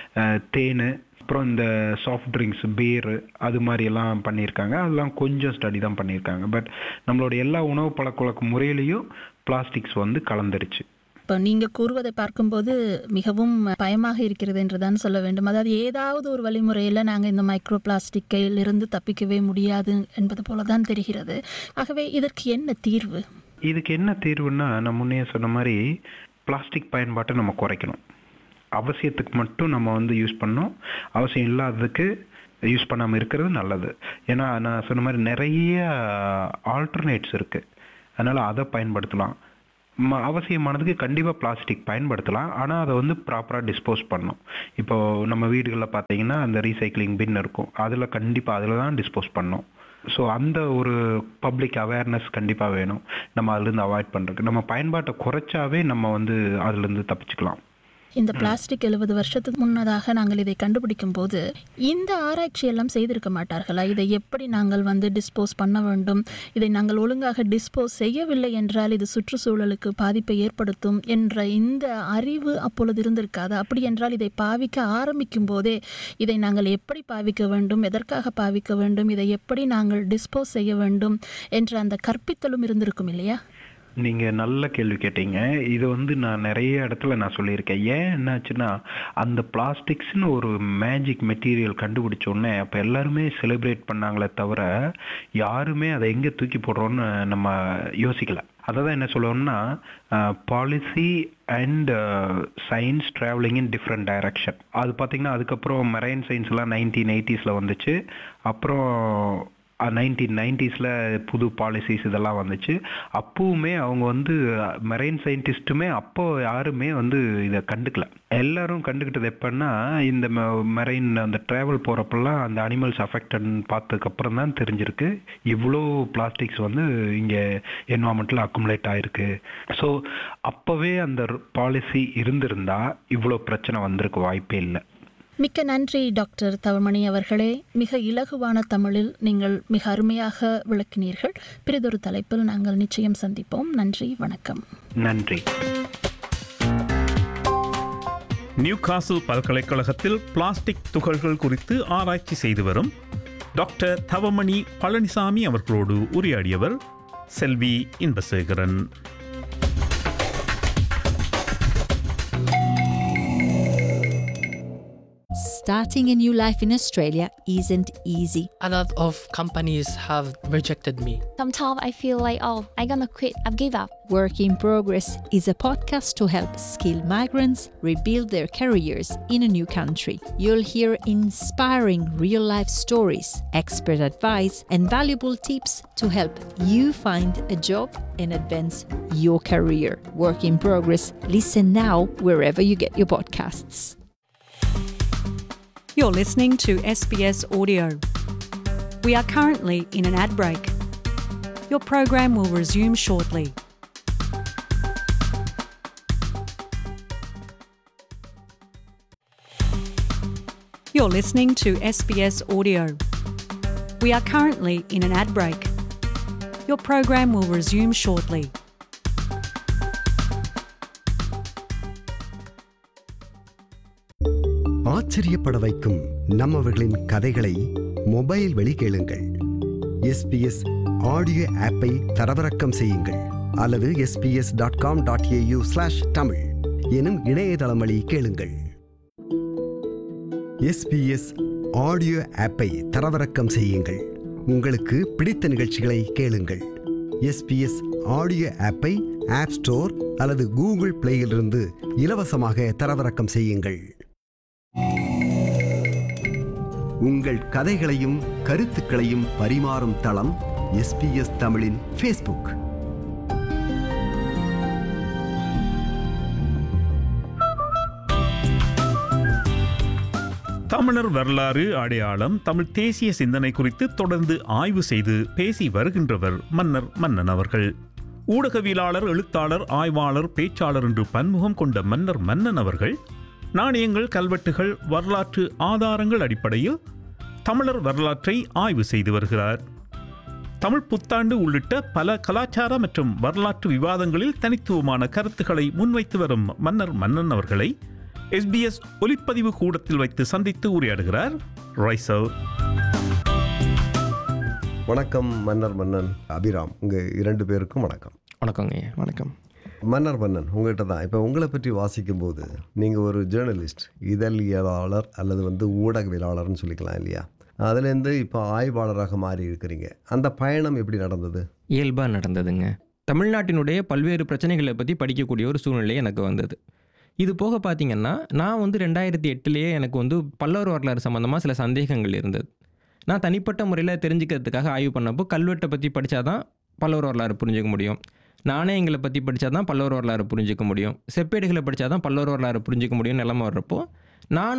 N: தேன், அப்புறம் இந்த சாஃப்ட் ட்ரிங்க்ஸ், பீரு, அது மாதிரியெல்லாம் பண்ணியிருக்காங்க. அதெல்லாம் கொஞ்சம் ஸ்டடி தான் பண்ணியிருக்காங்க. பட் நம்மளோட எல்லா உணவு பழக்க முறையிலையும் பிளாஸ்டிக்ஸ் வந்து கலந்துருச்சு.
R: இப்போ நீங்கள் கூறுவதை பார்க்கும்போது மிகவும் பயமாக இருக்கிறது என்று தான் சொல்ல வேண்டும். அதாவது ஏதாவது ஒரு வழிமுறையில் நாங்கள் இந்த மைக்ரோ பிளாஸ்டிக்கிலிருந்து தப்பிக்கவே முடியாது என்பது போல தான் தெரிகிறது. ஆகவே இதற்கு என்ன தீர்வு?
N: இதுக்கு என்ன தீர்வுன்னா, நான் முன்னே சொன்ன மாதிரி பிளாஸ்டிக் பயன்பாட்டை நம்ம குறைக்கணும். அவசியத்துக்கு மட்டும் நம்ம வந்து யூஸ் பண்ணோம், அவசியம் இல்லாததுக்கு யூஸ் பண்ணாமல் இருக்கிறது நல்லது. ஏன்னா நான் சொன்ன மாதிரி நிறைய ஆல்டர்னேட்ஸ் இருக்குது, அதனால் அதை பயன்படுத்தலாம். அவசியமானதுக்கு கண்டிப்பாக பிளாஸ்டிக் பயன்படுத்தலாம், ஆனால் அதை வந்து ப்ராப்பராக டிஸ்போஸ் பண்ணணும். இப்போது நம்ம வீடுகளில் பார்த்தீங்கன்னா அந்த ரீசைக்ளிங் பின் இருக்கும், அதில் கண்டிப்பாக அதில் தான் டிஸ்போஸ் பண்ணணும். ஸோ அந்த ஒரு பப்ளிக் அவேர்னஸ் கண்டிப்பாக வேணும். நம்ம அதுலேருந்து அவாய்ட் பண்ணுறதுக்கு நம்ம பயன்பாட்டை குறைச்சாவே நம்ம வந்து அதுலேருந்து தப்பிச்சுக்கலாம்.
R: இந்த பிளாஸ்டிக் 70 வருஷத்துக்கு முன்னதாக நாங்கள் இதை கண்டுபிடிக்கும் போது இந்த ஆராய்ச்சி எல்லாம் செய்திருக்க மாட்டார்களா? இதை எப்படி நாங்கள் வந்து டிஸ்போஸ் பண்ண வேண்டும், இதை நாங்கள் ஒழுங்காக டிஸ்போஸ் செய்யவில்லை என்றால் இது சுற்றுச்சூழலுக்கு பாதிப்பை ஏற்படுத்தும் என்ற இந்த அறிவு அப்பொழுது இருந்திருக்காது. அப்படி என்றால் இதை பாவிக்க ஆரம்பிக்கும் போதே இதை நாங்கள் எப்படி பாவிக்க வேண்டும், எதற்காக பாவிக்க வேண்டும், இதை எப்படி நாங்கள் டிஸ்போஸ் செய்ய வேண்டும் என்ற அந்த கற்பித்தலும் இருந்திருக்கும் இல்லையா?
N: நீங்கள் நல்ல கேள்வி கேட்டீங்க. இது வந்து நான் நிறைய இடத்துல நான் சொல்லியிருக்கேன். ஏன் என்னாச்சுன்னா, அந்த பிளாஸ்டிக்ஸ்னு ஒரு மேஜிக் மெட்டீரியல் கண்டுபிடிச்சோடனே அப்போ எல்லாருமே செலிப்ரேட் பண்ணாங்களே தவிர யாருமே அதை எங்கே தூக்கி போடுறோன்னு நம்ம யோசிக்கலை. அதை தான் என்ன சொல்லுவோம்னா, policy and science travelling in different direction. அது பார்த்திங்கன்னா அதுக்கப்புறம் மெரைன் சயின்ஸ்லாம் 1980s வந்துச்சு. அப்புறம் 1990s புது பாலிசிஸ் இதெல்லாம் வந்துச்சு. அப்போவுமே அவங்க வந்து மெரைன் சயின்டிஸ்ட்டுமே அப்போ யாருமே வந்து இதை கண்டுக்கல. எல்லாரும் கண்டுக்கிட்டது எப்போன்னா, இந்த மெரைன் அந்த ட்ராவல் போகிறப்பெல்லாம் அந்த அனிமல்ஸ் அஃபெக்டட்னு பார்த்ததுக்கப்புறம் தான் தெரிஞ்சிருக்கு இவ்வளோ பிளாஸ்டிக்ஸ் வந்து இங்கே என்வாமெண்ட்டில் அக்குமுலேட் ஆகிருக்கு. ஸோ அப்போவே அந்த பாலிசி இருந்திருந்தா இவ்வளோ பிரச்சனை வந்திருக்க வாய்ப்பே இல்லை.
R: மிக்க நன்றி டாக்டர் தவமணி அவர்களே. மிக இலகுவான தமிழில் நீங்கள் மிக அருமையாக விளக்கினீர்கள். பிறிதொரு தலைப்பில் நாங்கள் நிச்சயம் சந்திப்போம். நன்றி, வணக்கம்.
N: நன்றி.
A: நியூகாசில் பல்கலைக்கழகத்தில் பிளாஸ்டிக் துகள்கள் குறித்து ஆராய்ச்சி செய்து வரும் டாக்டர் தவமணி பழனிசாமி அவர்களோடு உரையாடியவர் செல்வி Inbasekaran.
G: Starting a new life in Australia isn't easy.
H: A lot of companies have rejected me.
I: Sometimes I feel like, I'm gonna quit, I've give up.
G: Work in Progress is a podcast to help skilled migrants rebuild their careers in a new country. You'll hear inspiring real-life stories, expert advice, and valuable tips to help you find a job and advance your career. Work in Progress. Listen now wherever you get your podcasts.
S: You're listening to SBS Audio. We are currently in an ad break. Your program will resume shortly. You're listening to SBS Audio. We are currently in an ad break. Your program will resume shortly.
K: ஆச்சரியப்பட வைக்கும் நம்மவர்களின் கதைகளை மொபைல் வழி கேளுங்கள். SBS ஆடியோ ஆப்பை தரவிறக்கம் செய்யுங்கள் அல்லது sbs.com.au/tamil எனும் இணையதளம் வழி கேளுங்கள். SBS ஆடியோ ஆப்பை தரவிறக்கம் செய்யுங்கள். உங்களுக்கு பிடித்த நிகழ்ச்சிகளை கேளுங்கள். SBS ஆடியோ ஆப்பை ஆப் ஸ்டோர் அல்லது கூகுள் பிளேயிலிருந்து இலவசமாக தரவிறக்கம் செய்யுங்கள். உங்கள் கதைகளையும் கருத்துக்களையும் பரிமாறும் தளம் SBS தமிழின் ஃபேஸ்புக்.
A: தமிழர் வரலாறு, அடையாளம், தமிழ் தேசிய சிந்தனை குறித்து தொடர்ந்து ஆய்வு செய்து பேசி வருகின்றவர் மன்னர் மன்னன் அவர்கள். ஊடகவியலாளர், எழுத்தாளர், ஆய்வாளர், பேச்சாளர் என்று பன்முகம் கொண்ட மன்னர் மன்னன் அவர்கள் நாணயங்கள், கல்வெட்டுகள், வரலாற்று ஆதாரங்கள் அடிப்படையில் தமிழர் வரலாற்றை ஆய்வு செய்து வருகிறார். தமிழ் புத்தாண்டு உள்ளிட்ட பல கலாச்சார மற்றும் வரலாற்று விவாதங்களில் தனித்துவமான கருத்துக்களை முன்வைத்து வரும் மன்னர் மன்னன் அவர்களை SBS ஒலிப்பதிவு கூடத்தில் வைத்து சந்தித்து உரையாடுகிறார் ரைசல்.
K: வணக்கம் மன்னர் மன்னன் அபிராம். உங்கள் 2 பேருக்கும் வணக்கம்.
O: வணக்கங்க. வணக்கம்
K: மன்னர் மன்னன். உங்கள்கிட்ட தான் இப்போ உங்களை பற்றி வாசிக்கும்போது நீங்கள் ஒரு ஜேர்னலிஸ்ட், இதழியலாளர் அல்லது ஊடகவியலாளர்னு சொல்லிக்கலாம் இல்லையா? அதுலேருந்து இப்போ ஆய்வாளராக மாறி இருக்கிறீங்க. அந்த பயணம் எப்படி நடந்தது?
O: இயல்பாக நடந்ததுங்க. தமிழ்நாட்டினுடைய பல்வேறு பிரச்சனைகளை பற்றி படிக்கக்கூடிய ஒரு சூழ்நிலை எனக்கு வந்தது. இது போக பார்த்திங்கன்னா, நான் 2008 எனக்கு பல்லவர் வரலாறு சம்மந்தமாக சில சந்தேகங்கள் இருந்தது. நான் தனிப்பட்ட முறையில் தெரிஞ்சுக்கிறதுக்காக ஆய்வு பண்ணப்போ கல்வெட்டை பற்றி படித்தா தான் பல்லவர் வரலாறு புரிஞ்சிக்க முடியும், நாணயங்களை பற்றி படித்தா தான் பல்லவர் வரலாறு புரிஞ்சிக்க முடியும், செப்பேடுகளை படித்தா தான் பல்லவர் வரலாறு புரிஞ்சிக்க முடியும் நிலைமை வர்றப்போ நான்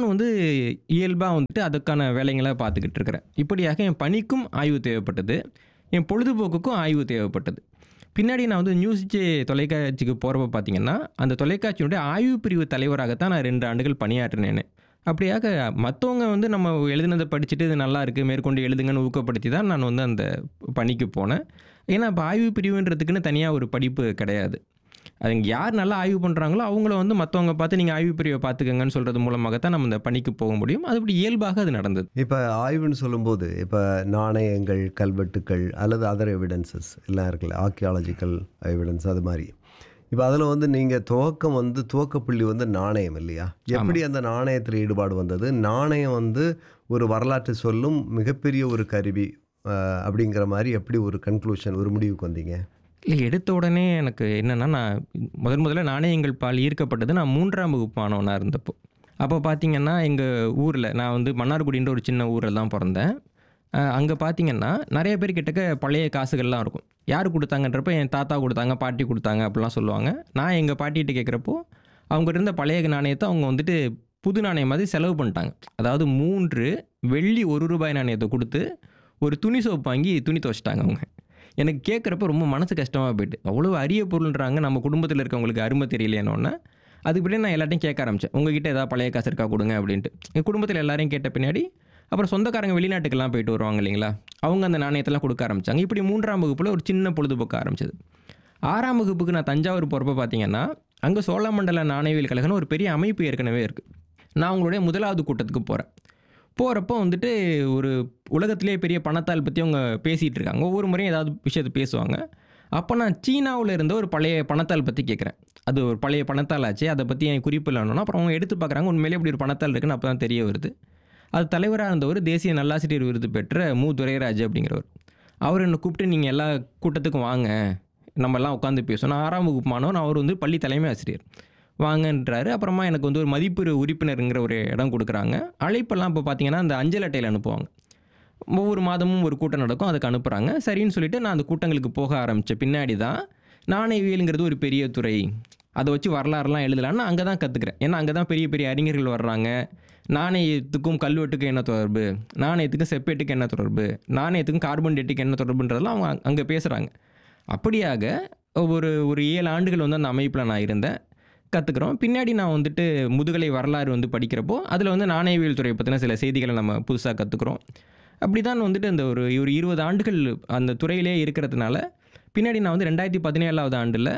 O: இயல்பாக அதுக்கான வேலைகளை பார்த்துக்கிட்டு இருக்கிறேன். இப்படியாக என் பணிக்கும் ஆய்வு தேவைப்பட்டது, என் பொழுதுபோக்குக்கும் ஆய்வு தேவைப்பட்டது. பின்னாடி நான் நியூஸ் தொலைக்காட்சிக்கு போகிறப்ப பார்த்திங்கன்னா, அந்த தொலைக்காட்சியினுடைய ஆய்வு பிரிவு தலைவராகத்தான் நான் 2 ஆண்டுகள் பணியாற்றினேன். அப்படியாக மற்றவங்க நம்ம எழுதினதை படிச்சுட்டு இது நல்லா இருக்குது, மேற்கொண்டு எழுதுங்கன்னு ஊக்கப்படுத்தி தான் நான் அந்த பணிக்கு போனேன். ஏன்னா இப்போ ஆய்வு பிரிவுன்றதுக்குன்னு தனியாக ஒரு படிப்பு கிடையாது. அது யார் நல்லா ஆய்வு பண்ணுறாங்களோ அவங்கள மற்றவங்க பார்த்து நீங்கள் ஆய்வு பிரிவை பார்த்துக்கங்கன்னு சொல்கிறது மூலமாகத்தான் நம்ம இந்த பணிக்கு போக முடியும். அது இப்படி இயல்பாக அது நடந்தது.
K: இப்போ ஆய்வுன்னு சொல்லும்போது இப்போ நாணயங்கள், கல்வெட்டுக்கள் அல்லது அதர் எவிடன்சஸ் எல்லாம் இருக்குல்ல, ஆர்கியாலஜிக்கல் எவிடன்ஸ், அது மாதிரி. இப்போ அதில் நீங்கள் துவக்கப்புள்ளி நாணயம் இல்லையா? எப்படி அந்த நாணயத்தில் ஈடுபாடு வந்தது? நாணயம் ஒரு வரலாற்று சொல்லும் மிகப்பெரிய ஒரு கருவி அப்படிங்கிற மாதிரி எப்படி ஒரு கன்க்ளூஷன், ஒரு முடிவுக்கு வந்தீங்க?
O: இல்லை, எடுத்த உடனே எனக்கு என்னென்னா, நான் முதல்ல நாணயங்கள் பால் ஈர்க்கப்பட்டது நான் 3ஆம் வகுப்பு மாணவனாக இருந்தப்போ. அப்போ பார்த்திங்கன்னா எங்கள் ஊரில் நான் மன்னார்குடின்ற ஒரு சின்ன ஊரில் தான் பிறந்தேன். அங்கே பார்த்திங்கன்னா நிறைய பேர் கிட்டக்க பழைய காசுகள்லாம் இருக்கும். யார் கொடுத்தாங்கன்றப்ப என் தாத்தா கொடுத்தாங்க, பாட்டி கொடுத்தாங்க அப்படிலாம் சொல்லுவாங்க. நான் எங்கள் பாட்டிகிட்ட கேட்குறப்போ அவங்க இருந்த பழைய நாணயத்தை அவங்க புது நாணயம் மாதிரி செலவு பண்ணிட்டாங்க. அதாவது 3 வெள்ளி 1 ரூபாய் நாணயத்தை கொடுத்து ஒரு துணி சோப்பு வாங்கி துணி துவைச்சிட்டாங்க அவங்க. எனக்கு கேட்குறப்ப ரொம்ப மனசு கஷ்டமாக போயிட்டு, அவ்வளோ அரிய பொருள்ன்றாங்க, நம்ம குடும்பத்தில் இருக்கவங்களுக்கு அருமை தெரியலையானோன்னே அதுபடி நான் எல்லாத்தையும் கேட்க ஆரம்பித்தேன். உங்ககிட்ட ஏதாவது பழைய காசு இருக்கா கொடுங்க அப்படின்ட்டு. எங்கள் குடும்பத்தில் எல்லாரையும் கேட்ட பின்னாடி அப்புறம் சொந்தக்காரங்க வெளிநாட்டுக்கெல்லாம் போயிட்டு வருவாங்க இல்லைங்களா, அவங்க அந்த நாணயத்தெல்லாம் கொடுக்க ஆரம்பித்தாங்க. இப்படி 3ஆம் வகுப்பில் ஒரு சின்ன பொழுதுபோக்கு ஆரம்பிச்சது. 6ஆம் வகுப்புக்கு நான் தஞ்சாவூர் போகிறப்ப பார்த்திங்கன்னா, அங்கே சோழமண்டல நாணயவியல் கழகம்னு ஒரு பெரிய அமைப்பு ஏற்கனவே இருக்குது. நான் அவங்களுடைய 1வது கூட்டத்துக்கு போகிறப்போ ஒரு உலகத்திலே பெரிய பணத்தால் பற்றி அவங்க பேசிகிட்டு இருக்காங்க. ஒவ்வொரு முறையும் ஏதாவது விஷயத்தை பேசுவாங்க. அப்போ நான் சீனாவில் இருந்த ஒரு பழைய பணத்தால் பற்றி கேட்குறேன். அது ஒரு பழைய பணத்தால் ஆச்சு, அதை பற்றி என் குறிப்பு இல்லைன்னா அப்புறம் அவங்க எடுத்து பார்க்குறாங்க, உண்மையிலே இப்படி ஒரு பணத்தால் இருக்குன்னு அப்போ தான் தெரிய வருது. அது தலைவராக இருந்தவர் தேசிய நல்லாசிரியர் விருது பெற்ற மு. துரைராஜ் அப்படிங்கிறவர். அவர் என்னை கூப்பிட்டு நீங்கள் எல்லா கூட்டத்துக்கும் வாங்க, நம்மலாம் உட்காந்து பேசுவோம். நான் 6ஆம் வகுப்பு மாணவன், அவர் பள்ளி தலைமை ஆசிரியர், வாங்கன்றாரு. அப்புறமா எனக்கு ஒரு மதிப்பு உறுப்பினருங்கிற ஒரு இடம் கொடுக்குறாங்க. அழைப்பெல்லாம் இப்போ பார்த்திங்கன்னா அந்த அஞ்சல் அட்டையில் அனுப்புவாங்க. ஒவ்வொரு மாதமும் ஒரு கூட்டம் நடக்கும், அதுக்கு அனுப்புகிறாங்க. சரின்னு சொல்லிவிட்டு நான் அந்த கூட்டங்களுக்கு போக ஆரம்பித்த பின்னாடி தான் நாணயவியலுங்கிறது ஒரு பெரிய துறை, அதை வச்சு வரலாறுலாம் எழுதலான்னு அங்கே தான் கற்றுக்கிறேன். ஏன்னா அங்கே தான் பெரிய பெரிய அறிஞர்கள் வர்றாங்க. நாணயத்துக்கும் கல்வெட்டுக்கும் என்ன தொடர்பு, நாணயத்துக்கும் செப்பேட்டுக்கு என்ன தொடர்பு, நாணயத்துக்கும் கார்பன் டேட்டுக்கு என்ன தொடர்புன்றதெல்லாம் அவங்க அங்கே பேசுகிறாங்க. அப்படியாக ஒரு 7 ஆண்டுகள் அந்த அமைப்பில் நான் இருந்தேன், கற்றுக்குறோம். பின்னாடி நான் முதுகலை வரலாறு படிக்கிறப்போ அதில் நாணயவியல் துறையை பற்றின சில செய்திகளை நம்ம புதுசாக கற்றுக்குறோம். அப்படி தான் அந்த ஒரு 20 ஆண்டுகள் அந்த துறையிலே இருக்கிறதுனால பின்னாடி நான் 2017ஆவது ஆண்டில்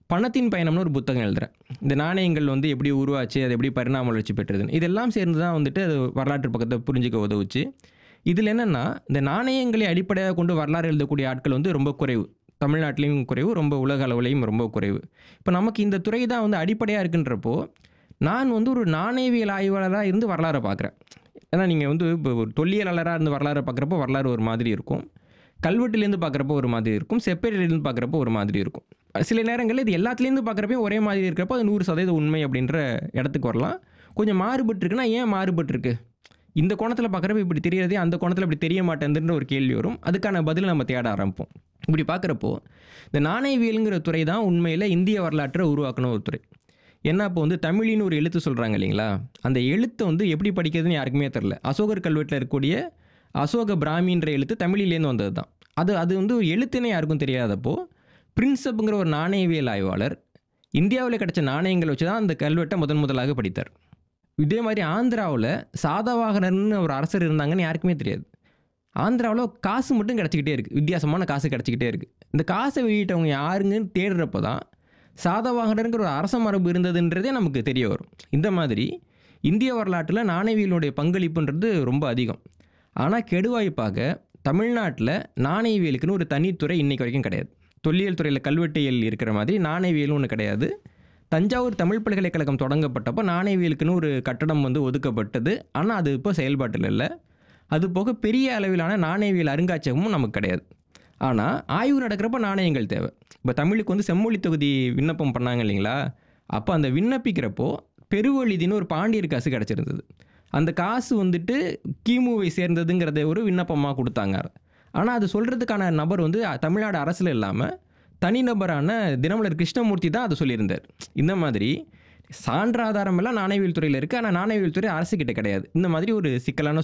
O: பணத்தின் பயணம்னு ஒரு புத்தகம் எழுதுகிறேன். இந்த நாணயங்கள் வந்து எப்படி உருவாச்சு, அது எப்படி பரிணாம வளர்ச்சி பெற்றதுன்னு இதெல்லாம் சேர்ந்து தான் வந்துட்டு அது வரலாற்று பக்கத்தை புரிஞ்சுக்க உதவுச்சு. இதில் என்னென்னா, இந்த நாணயங்களை அடிப்படையாக கொண்டு வரலாறு எழுதக்கூடிய ஆட்கள் வந்து ரொம்ப குறைவு. தமிழ்நாட்டிலையும் குறைவு, ரொம்ப உலக அளவுலையும் ரொம்ப குறைவு. இப்போ நமக்கு இந்த துறை தான் வந்து அடிப்படையாக இருக்குன்றப்போ, நான் வந்து ஒரு நாணயவியல் ஆய்வாளராக இருந்து வரலாறை பார்க்குறேன். ஏன்னா நீங்கள் வந்து இப்போ ஒரு தொல்லியலாளராக இருந்து வரலாறை பார்க்குறப்போ வரலாறு ஒரு மாதிரி இருக்கும், கல்வெட்டுலேருந்து பார்க்குறப்போ ஒரு மாதிரி இருக்கும், செப்பேரிலேருந்து பார்க்குறப்போ ஒரு மாதிரி இருக்கும். சில நேரங்களில் இது எல்லாத்துலேருந்து பார்க்குறப்பையும் ஒரே மாதிரி இருக்கிறப்போ அது 100% உண்மை அப்படின்ற இடத்துக்கு வரலாம். கொஞ்சம் மாறுபட்டுருக்குன்னா ஏன் மாறுபட்டுருக்கு, இந்த கோணத்தில் பார்க்குறப்ப இப்படி தெரியறதே அந்த கோணத்தில் இப்படி தெரிய மாட்டேங்குதுன்ற ஒரு கேள்வி வரும். அதுக்கான பதில் நம்ம தேட ஆரம்பிப்போம். இப்படி பார்க்குறப்போ இந்த நாணயவியலுங்கிற துறை தான் உண்மையில் இந்திய வரலாற்றை உருவாக்கின ஒரு துறை. ஏன்னா இப்போ வந்து தமிழின்னு ஒரு எழுத்து சொல்கிறாங்க இல்லைங்களா, அந்த எழுத்தை வந்து எப்படி படிக்கிறதுன்னு யாருக்குமே தெரில. அசோகர் கல்வெட்டில் இருக்கக்கூடிய அசோக பிராமின்ற எழுத்து தமிழிலேருந்து வந்தது தான். அது வந்து ஒரு எழுத்துன்னே யாருக்கும் தெரியாதப்போ பிரின்சப்புங்கிற ஒரு நாணயவியல் ஆய்வாளர் இந்தியாவில் கிடைச்ச நாணயங்களை வச்சு தான் அந்த கல்வெட்டை முதலாக படித்தார். இதே மாதிரி ஆந்திராவில் சாதவாகனர்னு ஒரு அரசர் இருந்தாங்கன்னு யாருக்குமே தெரியாது. ஆந்திராவில் காசு மட்டும் கிடச்சிக்கிட்டே இருக்குது, வித்தியாசமான காசு கிடச்சிக்கிட்டே இருக்குது. இந்த காசை வெளியிட்டவங்க யாருங்கன்னு தேடுறப்போ தான் சாதவாகனருங்கிற ஒரு அரச மரபு இருந்ததுன்றதே நமக்கு தெரிய வரும். இந்த மாதிரி இந்திய வரலாற்றில் நாணயவியலுடைய பங்களிப்புன்றது ரொம்ப அதிகம். ஆனால் கெடுவாய்ப்பாக தமிழ்நாட்டில் நாணயவியலுக்குன்னு ஒரு தனித்துறை இன்றைக்கு வரைக்கும் கிடையாது. தொல்லியல் துறையில் கல்வெட்டியல் இருக்கிற மாதிரி நாணயவியலும் ஒன்று கிடையாது. தஞ்சாவூர் தமிழ் பல்கலைக்கழகம் தொடங்கப்பட்டப்போ நாணயவியலுக்குன்னு ஒரு கட்டடம் வந்து ஒதுக்கப்பட்டது. ஆனால் அது இப்போ செயல்பாட்டில் இல்லை. அது போக பெரிய அளவிலான நாணயவியல் அருங்காட்சியகமும் நமக்கு கிடையாது. ஆனால் ஆய்வு நடக்கிறப்ப நாணயங்கள் தேவை. இப்போ தமிழுக்கு வந்து செம்மொழி தொகுதி விண்ணப்பம் பண்ணாங்க இல்லைங்களா, அப்போ அந்த விண்ணப்பிக்கிறப்போ பெருவழிதின்னு ஒரு பாண்டியர் காசு கிடச்சிருந்தது. அந்த காசு வந்துட்டு கிமுவை சேர்ந்ததுங்கிறத ஒரு விண்ணப்பமாக கொடுத்தாங்க. ஆனால் அது சொல்கிறதுக்கான நபர் வந்து தமிழ்நாடு அரசில் இல்லாமல் தனிநபரான தினமலர் கிருஷ்ணமூர்த்தி தான் அதை சொல்லியிருந்தார். இந்த மாதிரி சான்றாதாரம் எல்லாம் நாணயவியல் துறையில் இருக்குது, ஆனால் நாணயவியல் துறை அரசுக்கிட்ட கிடையாது. இந்த மாதிரி ஒரு சிக்கலான